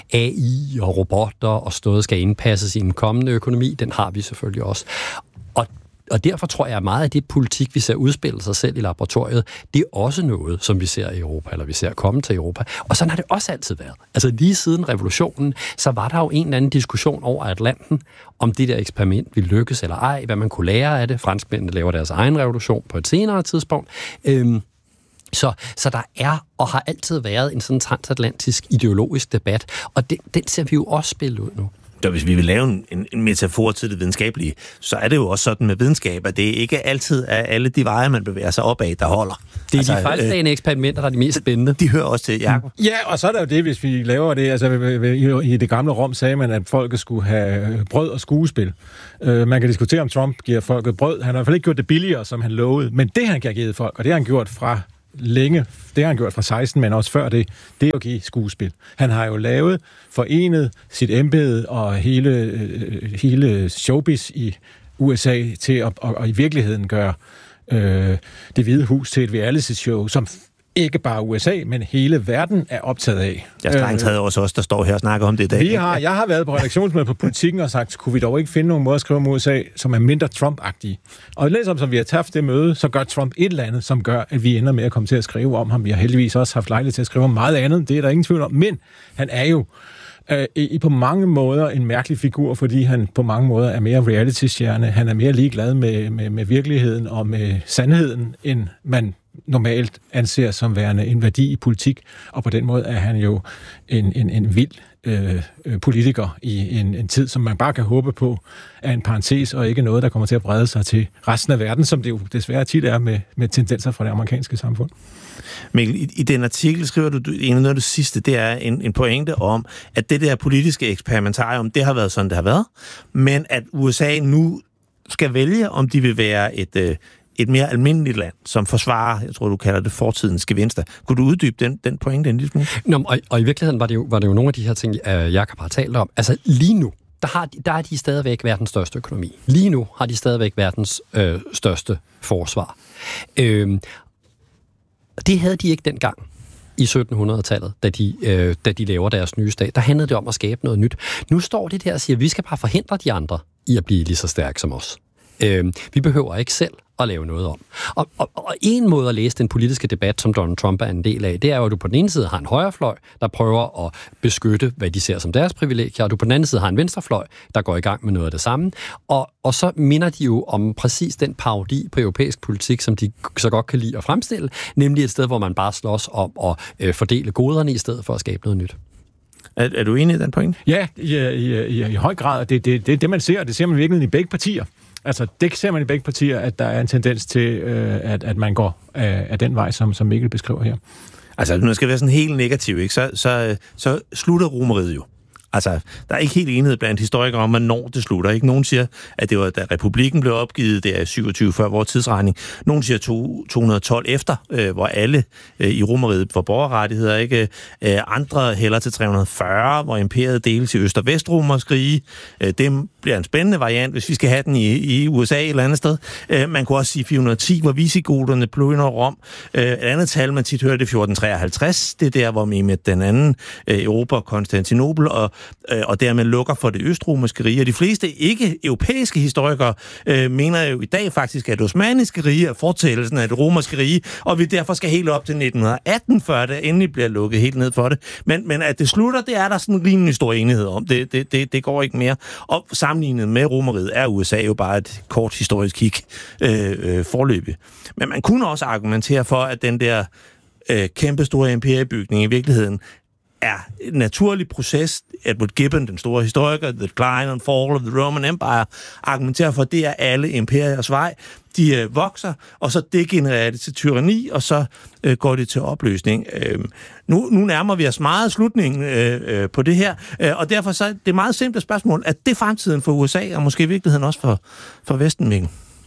AI og robotter og sådan noget skal indpasses i en kommende økonomi. Den har vi selvfølgelig også. og derfor tror jeg, at meget af det politik, vi ser udspille sig selv i laboratoriet, det er også noget, som vi ser i Europa, eller vi ser komme til Europa. Og sådan har det også altid været. Altså lige siden revolutionen, så var der jo en eller anden diskussion over Atlanten, om det der eksperiment ville lykkes eller ej, hvad man kunne lære af det. Franskmændene laver deres egen revolution på et senere tidspunkt. Så der er og har altid været en sådan transatlantisk ideologisk debat, og den ser vi jo også spille ud nu. Så hvis vi vil lave en metafor til det videnskabelige, så er det jo også sådan med videnskab, at det ikke altid er alle de veje, man bevæger sig opad, der holder. Det er de fejlslagende eksperimenter, der er de mest spændende. De hører også til, Jacob. Ja, og så er der jo det, hvis vi laver det. Altså, i det gamle Rom sagde man, at folket skulle have brød og skuespil. Man kan diskutere, om Trump giver folket brød. Han har i hvert fald ikke gjort det billigere, som han lovede. Men det, han har givet folk, og det har han gjort fra længe, det har han gjort fra 16, men også før det, det er at give skuespil. Han har jo forenet sit embede og hele showbiz i USA til at i virkeligheden gøre Det Hvide Hus til et reality-show, som ikke bare USA, men hele verden er optaget af. Jeg er strengt taget også os, der står her og snakker om det i dag. Jeg har været på redaktionsmøde på Politikken og sagt, kunne vi dog ikke finde nogen måde at skrive om USA, som er mindre Trump-agtige? Og lidt som vi har taget det møde, så gør Trump et eller andet, som gør, at vi ender med at komme til at skrive om ham. Vi har heldigvis også haft lejlighed til at skrive om meget andet, det er der ingen tvivl om. Men han er jo på mange måder en mærkelig figur, fordi han på mange måder er mere reality-stjerne. Han er mere ligeglad med virkeligheden og med sandheden, end man normalt anser som værende en værdi i politik, og på den måde er han jo en vild politiker i en tid, som man bare kan håbe på er en parentes, og ikke noget, der kommer til at brede sig til resten af verden, som det jo desværre tit er med tendenser fra det amerikanske samfund. Mikkel, i den artikel skriver du noget af det sidste, det er en pointe om, at det der politiske eksperimentarium, det har været sådan, det har været, men at USA nu skal vælge, om de vil være et mere almindeligt land, som forsvarer, jeg tror, du kalder det fortidens gevinster. Kunne du uddybe den pointe en lille smule? Nå, og i virkeligheden var det jo nogle af de her ting, Jacob har talt om. Altså lige nu, der er de stadigvæk verdens største økonomi. Lige nu har de stadigvæk verdens største forsvar. Det havde de ikke dengang i 1700-tallet, da de laver deres nye stat. Der handlede det om at skabe noget nyt. Nu står det der og siger, at vi skal bare forhindre de andre i at blive lige så stærke som os. Vi behøver ikke selv at lave noget om. Og en måde at læse den politiske debat, som Donald Trump er en del af, det er jo, at du på den ene side har en højrefløj, der prøver at beskytte, hvad de ser som deres privilegier, og du på den anden side har en venstrefløj, der går i gang med noget af det samme. Og så minder de jo om præcis den parodi på europæisk politik, som de så godt kan lide at fremstille, nemlig et sted, hvor man bare slås om at fordele goderne i stedet for at skabe noget nyt. Er du enig i den pointe? Ja, i høj grad. Det man ser, det ser man virkelig i begge partier. Altså, det ser man i begge partier, at der er en tendens til, at man går af den vej, som Mikkel beskriver her. Altså, når det skal være sådan helt negativ, ikke, så slutter romeriet jo. Altså, der er ikke helt enighed blandt historikere om, hvornår det slutter. Ikke? Nogen siger, at det var, da republikken blev opgivet, det er 27 før vores tidsregning. Nogen siger 212 efter, hvor alle i romeriet får borgerrettigheder. Ikke? Andre hælder til 340, hvor imperiet deles i Øst- og Vestromerskrige. Det bliver en spændende variant, hvis vi skal have den i USA et eller andet sted. Man kunne også sige 410, hvor visigoterne plyndrer Rom. Et andet tal, man tit hører, det er 1453. Det er der, hvor Mehmed den anden Europa Konstantinopel og dermed lukker for det østromerske rige. Og de fleste ikke-europæiske historikere mener jo i dag faktisk, at det osmanniske rige er fortællelsen af det romerske rige, og vi derfor skal helt op til 1918, før det endelig bliver lukket helt ned for det. Men at det slutter, det er der sådan en rimelig stor enighed om. Det går ikke mere. Og sammenlignet med romeriet er USA jo bare et kort historisk kig forløbig. Men man kunne også argumentere for, at den der kæmpestore imperiebygning i virkeligheden er en naturlig proces. Edward Gibbon, den store historiker, The Decline and Fall of the Roman Empire, argumenterer for, at det er alle imperiers vej. De vokser, og så degenererer det til tyranni, og så går det til opløsning. Nu nærmer vi os meget slutningen på det her, og derfor så er det meget simple spørgsmål, at det er fremtiden for USA, og måske i virkeligheden også for Vesten, Mikkel?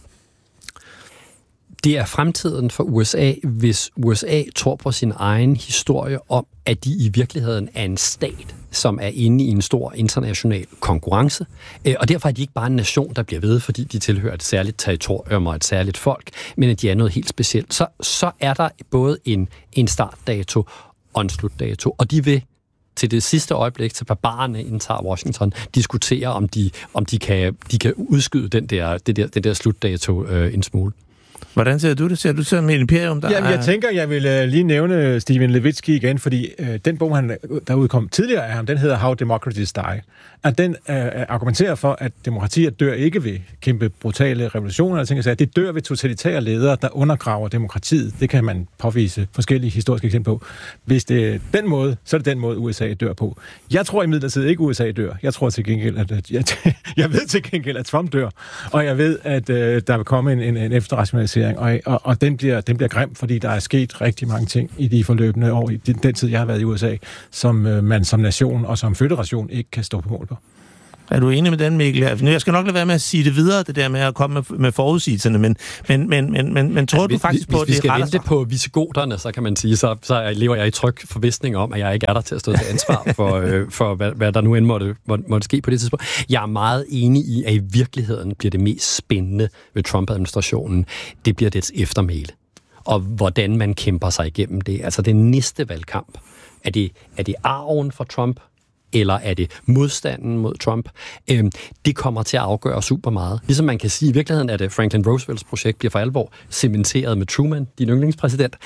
Det er fremtiden for USA, hvis USA tror på sin egen historie om, at de i virkeligheden er en stat, som er inde i en stor international konkurrence. Og derfor er de ikke bare en nation, der bliver ved, fordi de tilhører et særligt territorium og et særligt folk, men at de er noget helt specielt. Så er der både en startdato og en slutdato, og de vil til det sidste øjeblik, til barbarerne indtager Washington, diskuterer, om de kan udskyde den der slutdato en smule. Hvordan ser du det? Ser du som et imperium, der Jamen, jeg tænker, jeg vil lige nævne Steven Levitsky igen, fordi den bog, der udkom tidligere af ham, den hedder How Democracies Die. At den argumenterer for, at demokratier dør ikke ved kæmpe brutale revolutioner. Jeg tænker, at det dør ved totalitære ledere, der undergraver demokratiet. Det kan man påvise forskellige historiske eksempler på. Hvis det er den måde, så er det den måde, USA dør på. Jeg tror imidlertid ikke, USA dør. Jeg tror til gengæld, jeg ved til gengæld, at Trump dør. Og jeg ved, at der vil komme en efterrationalisering. Og den bliver grim, fordi der er sket rigtig mange ting i de forløbende år, i den tid, jeg har været i USA, som man som nation og som føderation ikke kan stå på mål på. Er du enig med den, Mikkel? Jeg skal nok lade være med at sige det videre, det der med at komme med forudsigelserne, men tror du faktisk på, at det vi skal vente på visigoterne, så kan man sige, så lever jeg i tryg forvisning om, at jeg ikke er der til at stå til ansvar for hvad der nu end måtte ske på det tidspunkt. Jeg er meget enig i, at i virkeligheden bliver det mest spændende ved Trump-administrationen, det bliver dets eftermæle, og hvordan man kæmper sig igennem det. Altså den næste valgkamp, er det arven for Trump, eller er det modstanden mod Trump? Det kommer til at afgøre super meget. Ligesom man kan sige, i virkeligheden er det Franklin Roosevelts projekt bliver for alvor cementeret med Truman, din yndlingspræsident.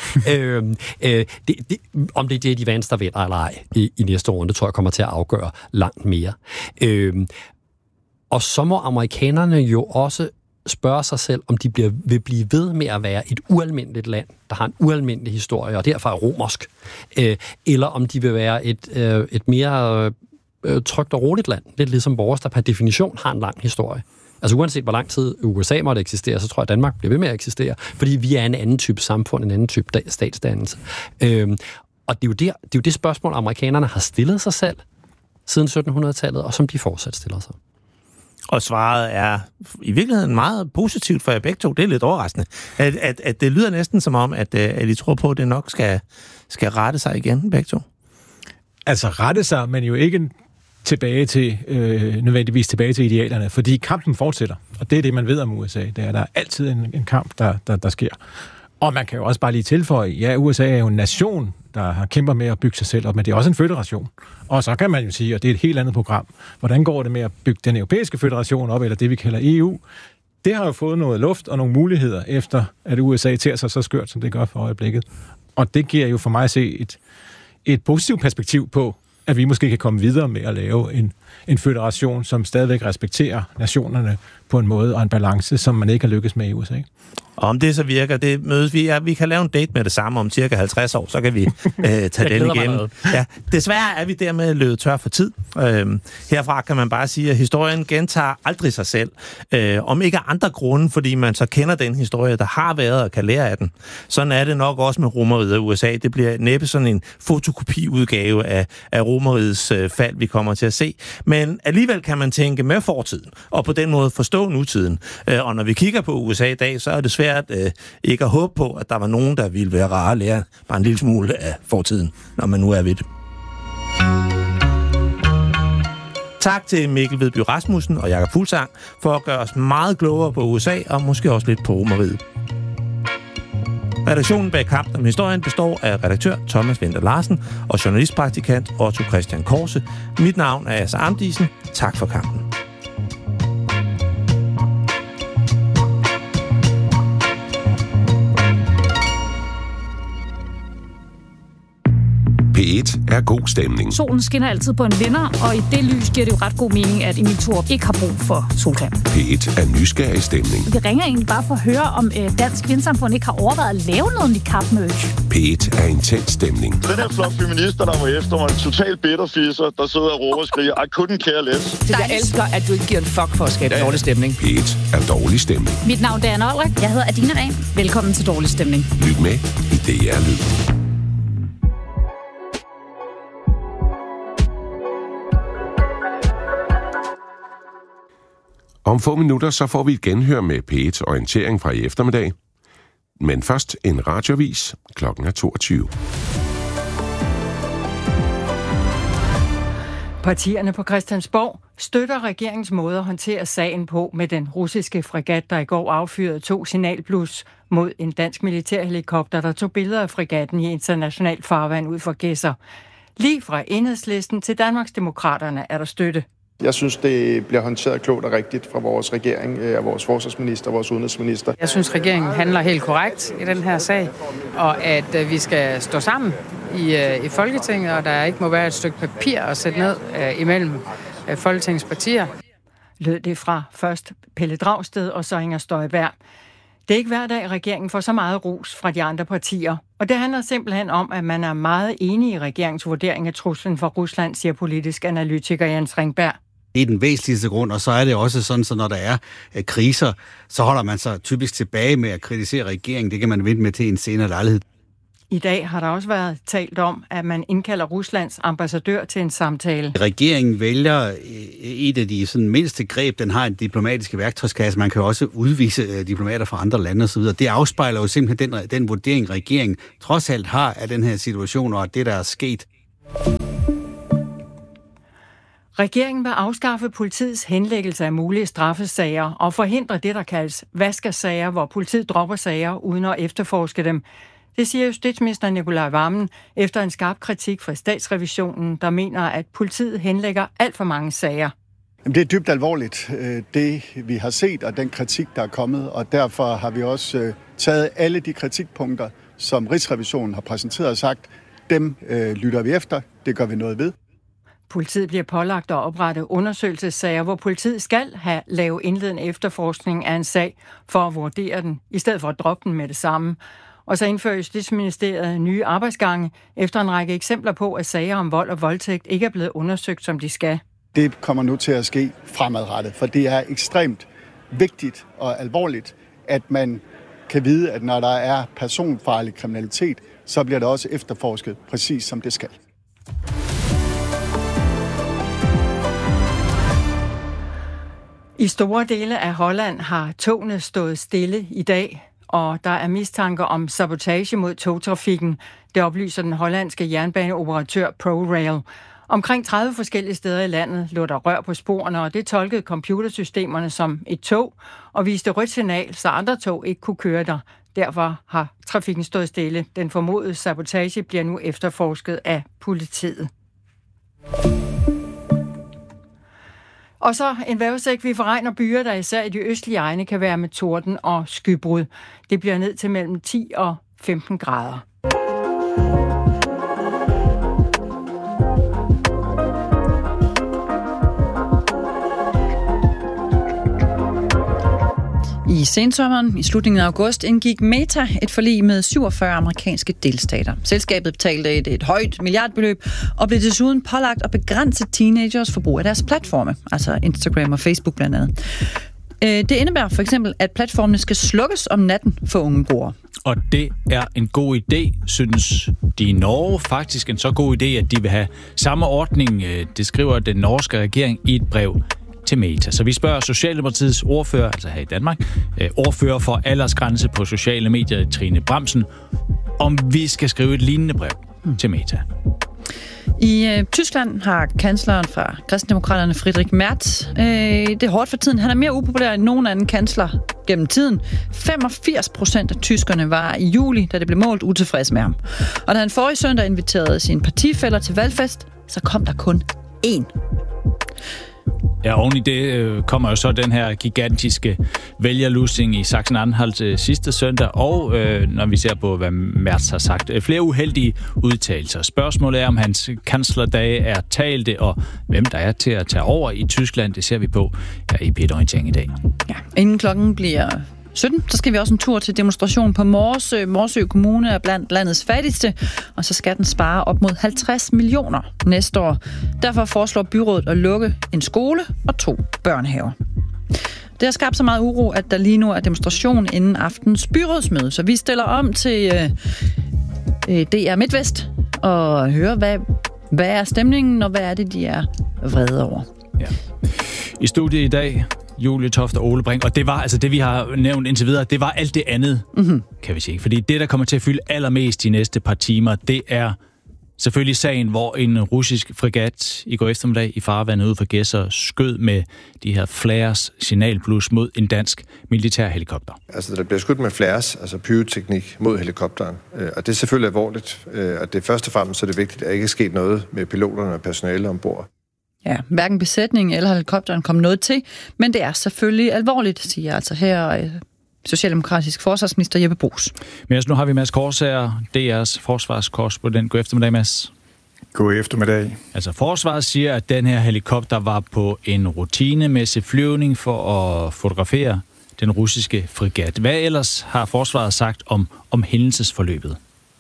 Om det er J.D. Vance, der vinder eller ej i næste runde, tror jeg kommer til at afgøre langt mere. Og så må amerikanerne jo også spørge sig selv, om de vil blive ved med at være et ualmindeligt land, der har en ualmindelig historie, og derfor er romersk, eller om de vil være et mere trygt og roligt land, lidt ligesom vores, der per definition har en lang historie. Altså uanset hvor lang tid USA måtte eksistere, så tror jeg, at Danmark bliver ved med at eksistere, fordi vi er en anden type samfund, en anden type statsdannelse. Og det er jo det spørgsmål, amerikanerne har stillet sig selv siden 1700-tallet, og som de fortsat stiller sig. Og svaret er i virkeligheden meget positivt for jer begge to. Det er lidt overraskende. At det lyder næsten som om, at I tror på, at det nok skal rette sig igen, begge to. Altså rette sig, men jo ikke nødvendigvis tilbage til idealerne, fordi kampen fortsætter. Og det er det, man ved om USA. Det er, der er altid en kamp, der sker. Og man kan jo også bare lige tilføje, ja, USA er jo en nation, der har kæmper med at bygge sig selv op, men det er også en føderation. Og så kan man jo sige, og det er et helt andet program, hvordan går det med at bygge den europæiske føderation op, eller det vi kalder EU? Det har jo fået noget luft og nogle muligheder, efter at USA tager sig så skørt, som det gør for øjeblikket. Og det giver jo for mig at se et positivt perspektiv på, at vi måske kan komme videre med at lave en føderation, som stadigvæk respekterer nationerne på en måde og en balance, som man ikke har lykkes med i USA. Og om det så virker, det mødes vi. Ja, vi kan lave en date med det samme om cirka 50 år, så kan vi tage den igennem. Ja, desværre er vi dermed løbet tør for tid. Herfra kan man bare sige, at historien gentager aldrig sig selv. Om ikke af andre grunde, fordi man så kender den historie, der har været og kan lære af den. Sådan er det nok også med Romeriet og USA. Det bliver næppe sådan en fotokopiudgave af Romerigets fald, vi kommer til at se. Men alligevel kan man tænke med fortiden, og på den måde forstå nutiden. Og når vi kigger på USA i dag, så er det svært ikke at håbe på, at der var nogen, der ville være rare at lære bare en lille smule af fortiden, når man nu er ved det. Tak til Mikkel Vedby Rasmussen og Jakob Fuglsang for at gøre os meget klogere på USA og måske også lidt på Romeriet. Redaktionen bag Kampen om historien består af redaktør Thomas Winther Larsen og journalistpraktikant Otto Christian Korse. Mit navn er Asser Amdisen. Tak for kampen. P1 er god stemning. Solen skinner altid på en vinder, og i det lys giver det jo ret god mening, at Emil Thorup ikke har brug for solcreme. P1 er nysgerrig stemning. Vi ringer egentlig bare for at høre, om Dansk Vindsamfund ikke har overvejet at lave noget i kampmøde. P1 er intens stemning. Den her flok feminister, der var efter mig, en total bitterfisser, der sidder og råber og skriger, I couldn't care less. Jeg elsker, at du ikke giver en fuck for at skabe dårlig stemning. P1 er dårlig stemning. Mit navn er Anne Olrik. Jeg hedder Adina Dahm. Velkommen til Dårlig Stemning. Lyt med i DR Lyd. Om få minutter så får vi et genhør med P1 orientering fra i eftermiddag. Men først en radioavis. Klokken er 22. Partierne på Christiansborg støtter regeringens måde at håndtere sagen på med den russiske fregat, der i går affyrede 2 signalblus mod en dansk militærhelikopter, der tog billeder af fregatten i international farvand ud for Gedser. Lige fra Enhedslisten til Danmarksdemokraterne er der støtte. Jeg synes, det bliver håndteret klogt og rigtigt fra vores regering, af vores forsvarsminister og vores udenrigsminister. Jeg synes, regeringen handler helt korrekt i den her sag, og at vi skal stå sammen i Folketinget, og der ikke må være et stykke papir at sætte ned imellem Folketingets partier. Lød det fra først Pelle Dragsted og så Inger Støjberg. Det er ikke hver dag, regeringen får så meget ros fra de andre partier. Og det handler simpelthen om, at man er meget enig i regeringens vurdering af truslen fra Rusland, siger politisk analytiker Jens Ringberg. Det er den væsentligste grund, og så er det også sådan, så når der er kriser, så holder man sig typisk tilbage med at kritisere regeringen. Det kan man vente med til en senere lejlighed. I dag har der også været talt om, at man indkalder Ruslands ambassadør til en samtale. Regeringen vælger et af de sådan mindste greb, den har en diplomatiske værktøjskasse. Man kan også udvise diplomater fra andre lande osv. Det afspejler jo simpelthen den vurdering, regeringen trods alt har af den her situation, og det, der er sket. Regeringen vil afskaffe politiets henlæggelse af mulige straffesager og forhindre det, der kaldes vaskersager, hvor politiet dropper sager uden at efterforske dem. Det siger justitsminister Nicolai Wammen efter en skarp kritik fra Statsrevisionen, der mener, at politiet henlægger alt for mange sager. Det er dybt alvorligt, det vi har set, og den kritik, der er kommet, og derfor har vi også taget alle de kritikpunkter, som Rigsrevisionen har præsenteret og sagt, dem lytter vi efter, det gør vi noget ved. Politiet bliver pålagt at oprette undersøgelsessager, hvor politiet skal have lave indledende efterforskning af en sag for at vurdere den, i stedet for at droppe den med det samme. Og så indfører Justitsministeriet nye arbejdsgange efter en række eksempler på, at sager om vold og voldtægt ikke er blevet undersøgt, som de skal. Det kommer nu til at ske fremadrettet, for det er ekstremt vigtigt og alvorligt, at man kan vide, at når der er personfarlig kriminalitet, så bliver det også efterforsket præcis som det skal. I store dele af Holland har togene stået stille i dag, og der er mistanker om sabotage mod togtrafikken. Det oplyser den hollandske jernbaneoperatør ProRail. Omkring 30 forskellige steder i landet lå der rør på sporene, og det tolkede computersystemerne som et tog og viste rødt signal, så andre tog ikke kunne køre der. Derfor har trafikken stået stille. Den formodede sabotage bliver nu efterforsket af politiet. Og så en vejrudsigt. Vi får regn og byer, der især i de østlige egne kan være med torden og skybrud. Det bliver ned til mellem 10 og 15 grader. I sensommeren i slutningen af august indgik Meta et forlig med 47 amerikanske delstater. Selskabet betalte et højt milliardbeløb og blev desuden pålagt at begrænse teenagers forbrug af deres platforme, altså Instagram og Facebook blandt andet. Det indebærer for eksempel, at platformene skal slukkes om natten for unge brugere. Og det er en god idé, synes de i Norge. Faktisk en så god idé, at de vil have samme ordning, det skriver den norske regering i et brev til Meta. Så vi spørger Socialdemokratiets ordfører, altså her i Danmark, ordfører for aldersgrænse på sociale medier, Trine Bramsen, om vi skal skrive et lignende brev til Meta. I Tyskland har kansleren fra Kristendemokraterne Friedrich Merz det er hårdt for tiden. Han er mere upopulær end nogen anden kansler gennem tiden. 85% af tyskerne var i juli, da det blev målt, utilfredse med ham. Og da han forrige søndag inviterede sine partifæller til valgfest, så kom der kun én. Ja, oven i det kommer jo så den her gigantiske vælgerlusing i Sachsen-Anhalt sidste søndag, og når vi ser på, hvad Merz har sagt, flere uheldige udtalelser. Spørgsmålet er, om hans kanslerdage er talte, og hvem der er til at tage over i Tyskland, det ser vi på her i P1-orientering i dag. Ja, inden klokken bliver 17, så skal vi også en tur til demonstration på Morsø. Morsø Kommune er blandt landets fattigste, og så skal den spare op mod 50 millioner næste år. Derfor foreslår byrådet at lukke en skole og 2 børnehaver. Det har skabt så meget uro, at der lige nu er demonstration inden aftens byrådsmøde, så vi stiller om til DR MidtVest og hører, hvad er stemningen, og hvad er det, de er vrede over. Ja. I studiet i dag, Julie Toft og Ole Brink, og det var altså det, vi har nævnt indtil videre, det var alt det andet, kan vi sige. Fordi det, der kommer til at fylde allermest de næste par timer, det er selvfølgelig sagen, hvor en russisk fregat i går eftermiddag i farvandet ude for Gedser skød med de her flares signalblus mod en dansk militærhelikopter. Altså, der bliver skudt med flares, altså pyroteknik mod helikopteren. Og det er selvfølgelig alvorligt. Og det først og fremmest så er det vigtigt, at der ikke er sket noget med piloterne og personale ombord. Ja, hverken besætningen eller helikopteren kom noget til, men det er selvfølgelig alvorligt, siger altså her socialdemokratisk forsvarsminister Jeppe Bruus. Men nu har vi Mads Korsager, DR's forsvarskorrespondent. God eftermiddag, Mads. God eftermiddag. Altså, forsvaret siger, at den her helikopter var på en rutinemæssig flyvning for at fotografere den russiske fregat. Hvad ellers har forsvaret sagt om hændelsesforløbet?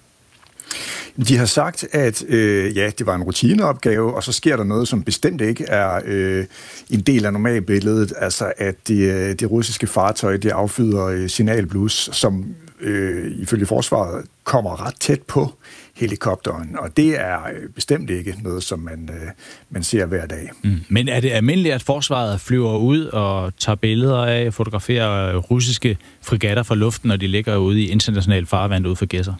De har sagt, at det var en rutineopgave, og så sker der noget, som bestemt ikke er en del af normalbilledet, altså at det russiske fartøj, det affyder signalblus, som ifølge forsvaret kommer ret tæt på helikopteren, og det er bestemt ikke noget, som man ser hver dag. Men er det almindeligt, at forsvaret flyver ud og tager billeder af, fotograferer russiske fregatter fra luften, når de ligger ude i international farvand ude for Gedser?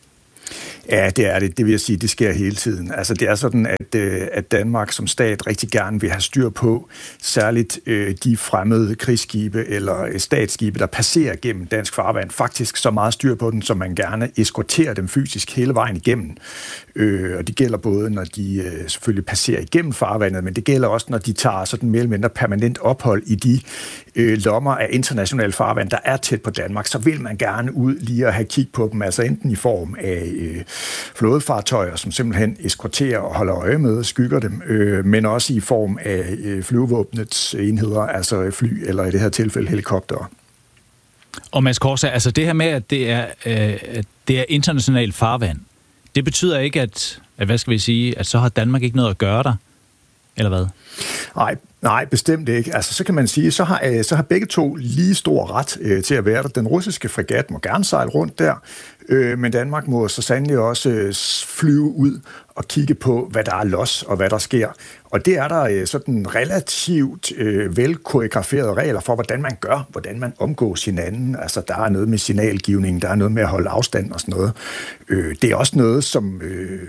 Ja, det er det. Det vil jeg sige, det sker hele tiden. Altså, det er sådan, at Danmark som stat rigtig gerne vil have styr på, særligt de fremmede krigsskibe eller statsskibe, der passerer gennem dansk farvand. Faktisk så meget styr på den, som man gerne eskorterer dem fysisk hele vejen igennem. Og det gælder både, når de selvfølgelig passerer igennem farvandet, men det gælder også, når de tager sådan mere eller mindre permanent ophold i de lommer af international farvand, der er tæt på Danmark. Så vil man gerne ud lige at have kig på dem, altså enten i form af flådefartøjer, som simpelthen eskorterer og holder øje med og skygger dem, men også i form af flyvevåbnets enheder, altså fly, eller i det her tilfælde helikoptere. Og Mads Korsager, altså det her med, at det er international farvand, det betyder ikke, at hvad skal vi sige, at så har Danmark ikke noget at gøre der, eller hvad? Nej, bestemt ikke. Altså, så kan man sige, så har begge to lige stor ret til at være der. Den russiske fregat må gerne sejle rundt der, men Danmark må så sandelig også flyve ud og kigge på, hvad der er los og hvad der sker. Og det er der sådan relativt velkoreograferede regler for, hvordan man gør, hvordan man omgås hinanden. Altså, der er noget med signalgivning, der er noget med at holde afstand og sådan noget. Det er også noget, som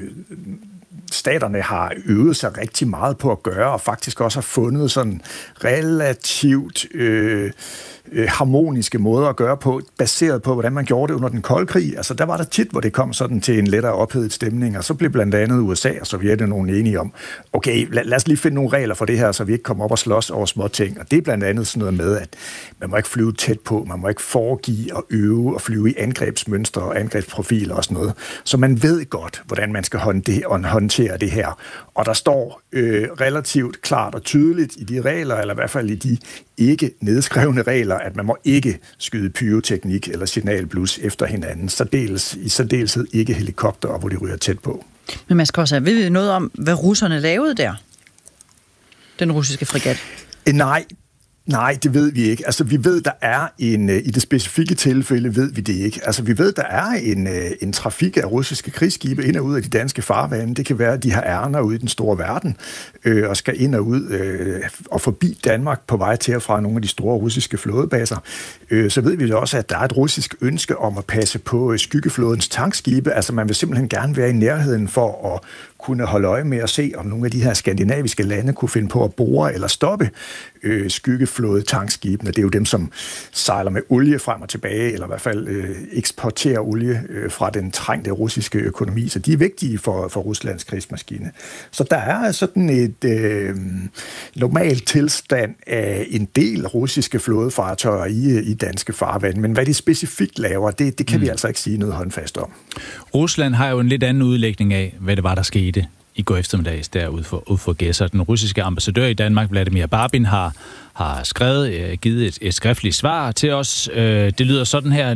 staterne har øvet sig rigtig meget på at gøre, og faktisk også har fundet sådan relativt harmoniske måder at gøre på, baseret på, hvordan man gjorde det under den kolde krig. Altså, der var der tit, hvor det kom sådan til en lettere ophedet stemning, og så blev blandt andet USA og Sovjetunionen enige om, okay, lad os lige finde nogle regler for det her, så vi ikke kommer op og slås over små ting. Og det er blandt andet sådan noget med, at man må ikke flyve tæt på, man må ikke foregive og øve og flyve i angrebsmønstre og angrebsprofiler og sådan noget. Så man ved godt, hvordan man skal håndtere det her. Og der står relativt klart og tydeligt i de regler, eller i hvert fald i de ikke nedskrevne regler, at man må ikke skyde pyroteknik eller signalblus efter hinanden, i særdeleshed ikke helikopter, hvor de ryger tæt på. Men Mads Korsager, ved vi noget om, hvad russerne lavede der? Den russiske fregat? Nej, det ved vi ikke. Altså, vi ved, der er i det specifikke tilfælde ved vi det ikke. Altså, vi ved, der er en trafik af russiske krigsskibe ind og ud af de danske farvande. Det kan være, at de har ærner ude i den store verden, og skal ind og ud og forbi Danmark på vej til og fra nogle af de store russiske flådebaser. Så ved vi også, at der er et russisk ønske om at passe på skyggeflådens tankskibe. Altså, man vil simpelthen gerne være i nærheden for at kunne holde øje med at se, om nogle af de her skandinaviske lande kunne finde på at bore eller stoppe skyggeflåde-tankskibene. Det er jo dem, som sejler med olie frem og tilbage, eller i hvert fald eksporterer olie fra den trængte russiske økonomi. Så de er vigtige for Ruslands krigsmaskine. Så der er sådan et normalt tilstand af en del russiske flådefartøjer i danske farvand. Men hvad de specifikt laver, det kan vi altså ikke sige noget håndfast om. Rusland har jo en lidt anden udlægning af, hvad det var, der skete i går eftermiddags derude for Gedser. Den russiske ambassadør i Danmark, Vladimir Barbin, har givet et skriftligt svar til os. Det lyder sådan her: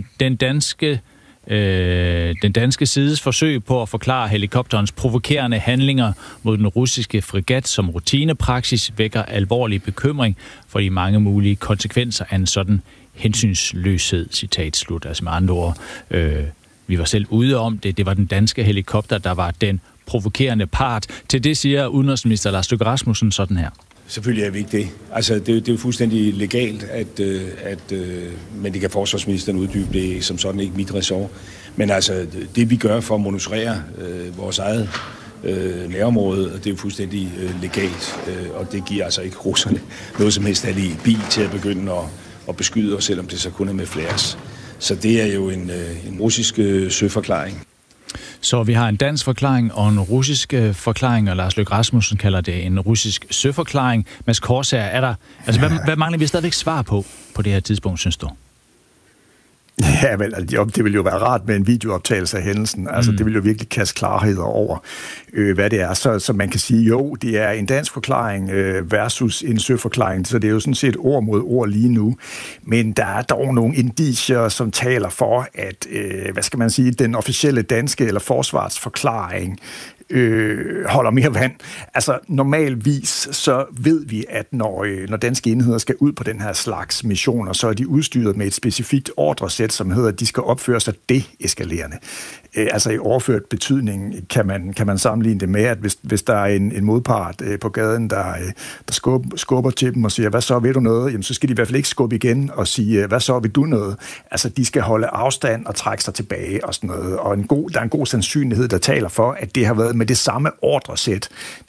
den danske sides forsøg på at forklare helikopterens provokerende handlinger mod den russiske fregat som rutinepraksis vækker alvorlig bekymring for de mange mulige konsekvenser af en sådan hensynsløshed. Citat slut. Altså med andre ord, vi var selv ude om det. Det var den danske helikopter, der var den provokerende part. Til det siger udenrigsminister Lars Løkke Rasmussen sådan her. Selvfølgelig er vi ikke det. Altså, det er jo fuldstændig legalt, men det kan forsvarsministeren uddybe, det som sådan ikke mit ressort. Men altså, det vi gør for at monitorere vores eget nærområde, og det er jo fuldstændig legalt, og det giver altså ikke russerne noget som helst alibi til at begynde at beskyde os, selvom det så kun er med flares. Så det er jo en russisk søforklaring. Så vi har en dansk forklaring og en russisk forklaring, og Lars Løkke Rasmussen kalder det en russisk søforklaring. Mads Korsager, er der, altså, hvad mangler vi stadigvæk svar på det her tidspunkt, synes du? Ja, vel, det ville jo være rart med en videooptagelse af hændelsen. Altså, det ville jo virkelig kaste klarhed over, hvad det er. Så man kan sige, jo, det er en dansk forklaring versus en søforklaring, så det er jo sådan set ord mod ord lige nu. Men der er dog nogle indicier, som taler for, at, hvad skal man sige, den officielle danske eller forsvarsforklaring holder mere vand. Altså normalvis så ved vi, at når danske enheder skal ud på den her slags missioner, så er de udstyret med et specifikt ordresæt, som hedder, at de skal opføre sig deeskalerende. Altså i overført betydning kan man sammenligne det med, at hvis der er en modpart på gaden, der skubber til dem og siger, hvad så, ved du noget? Jamen så skal de i hvert fald ikke skubbe igen og sige, hvad så, vil du noget? Altså de skal holde afstand og trække sig tilbage og sådan noget. Og der er en god sandsynlighed, der taler for, at det har været med det samme ordresæt.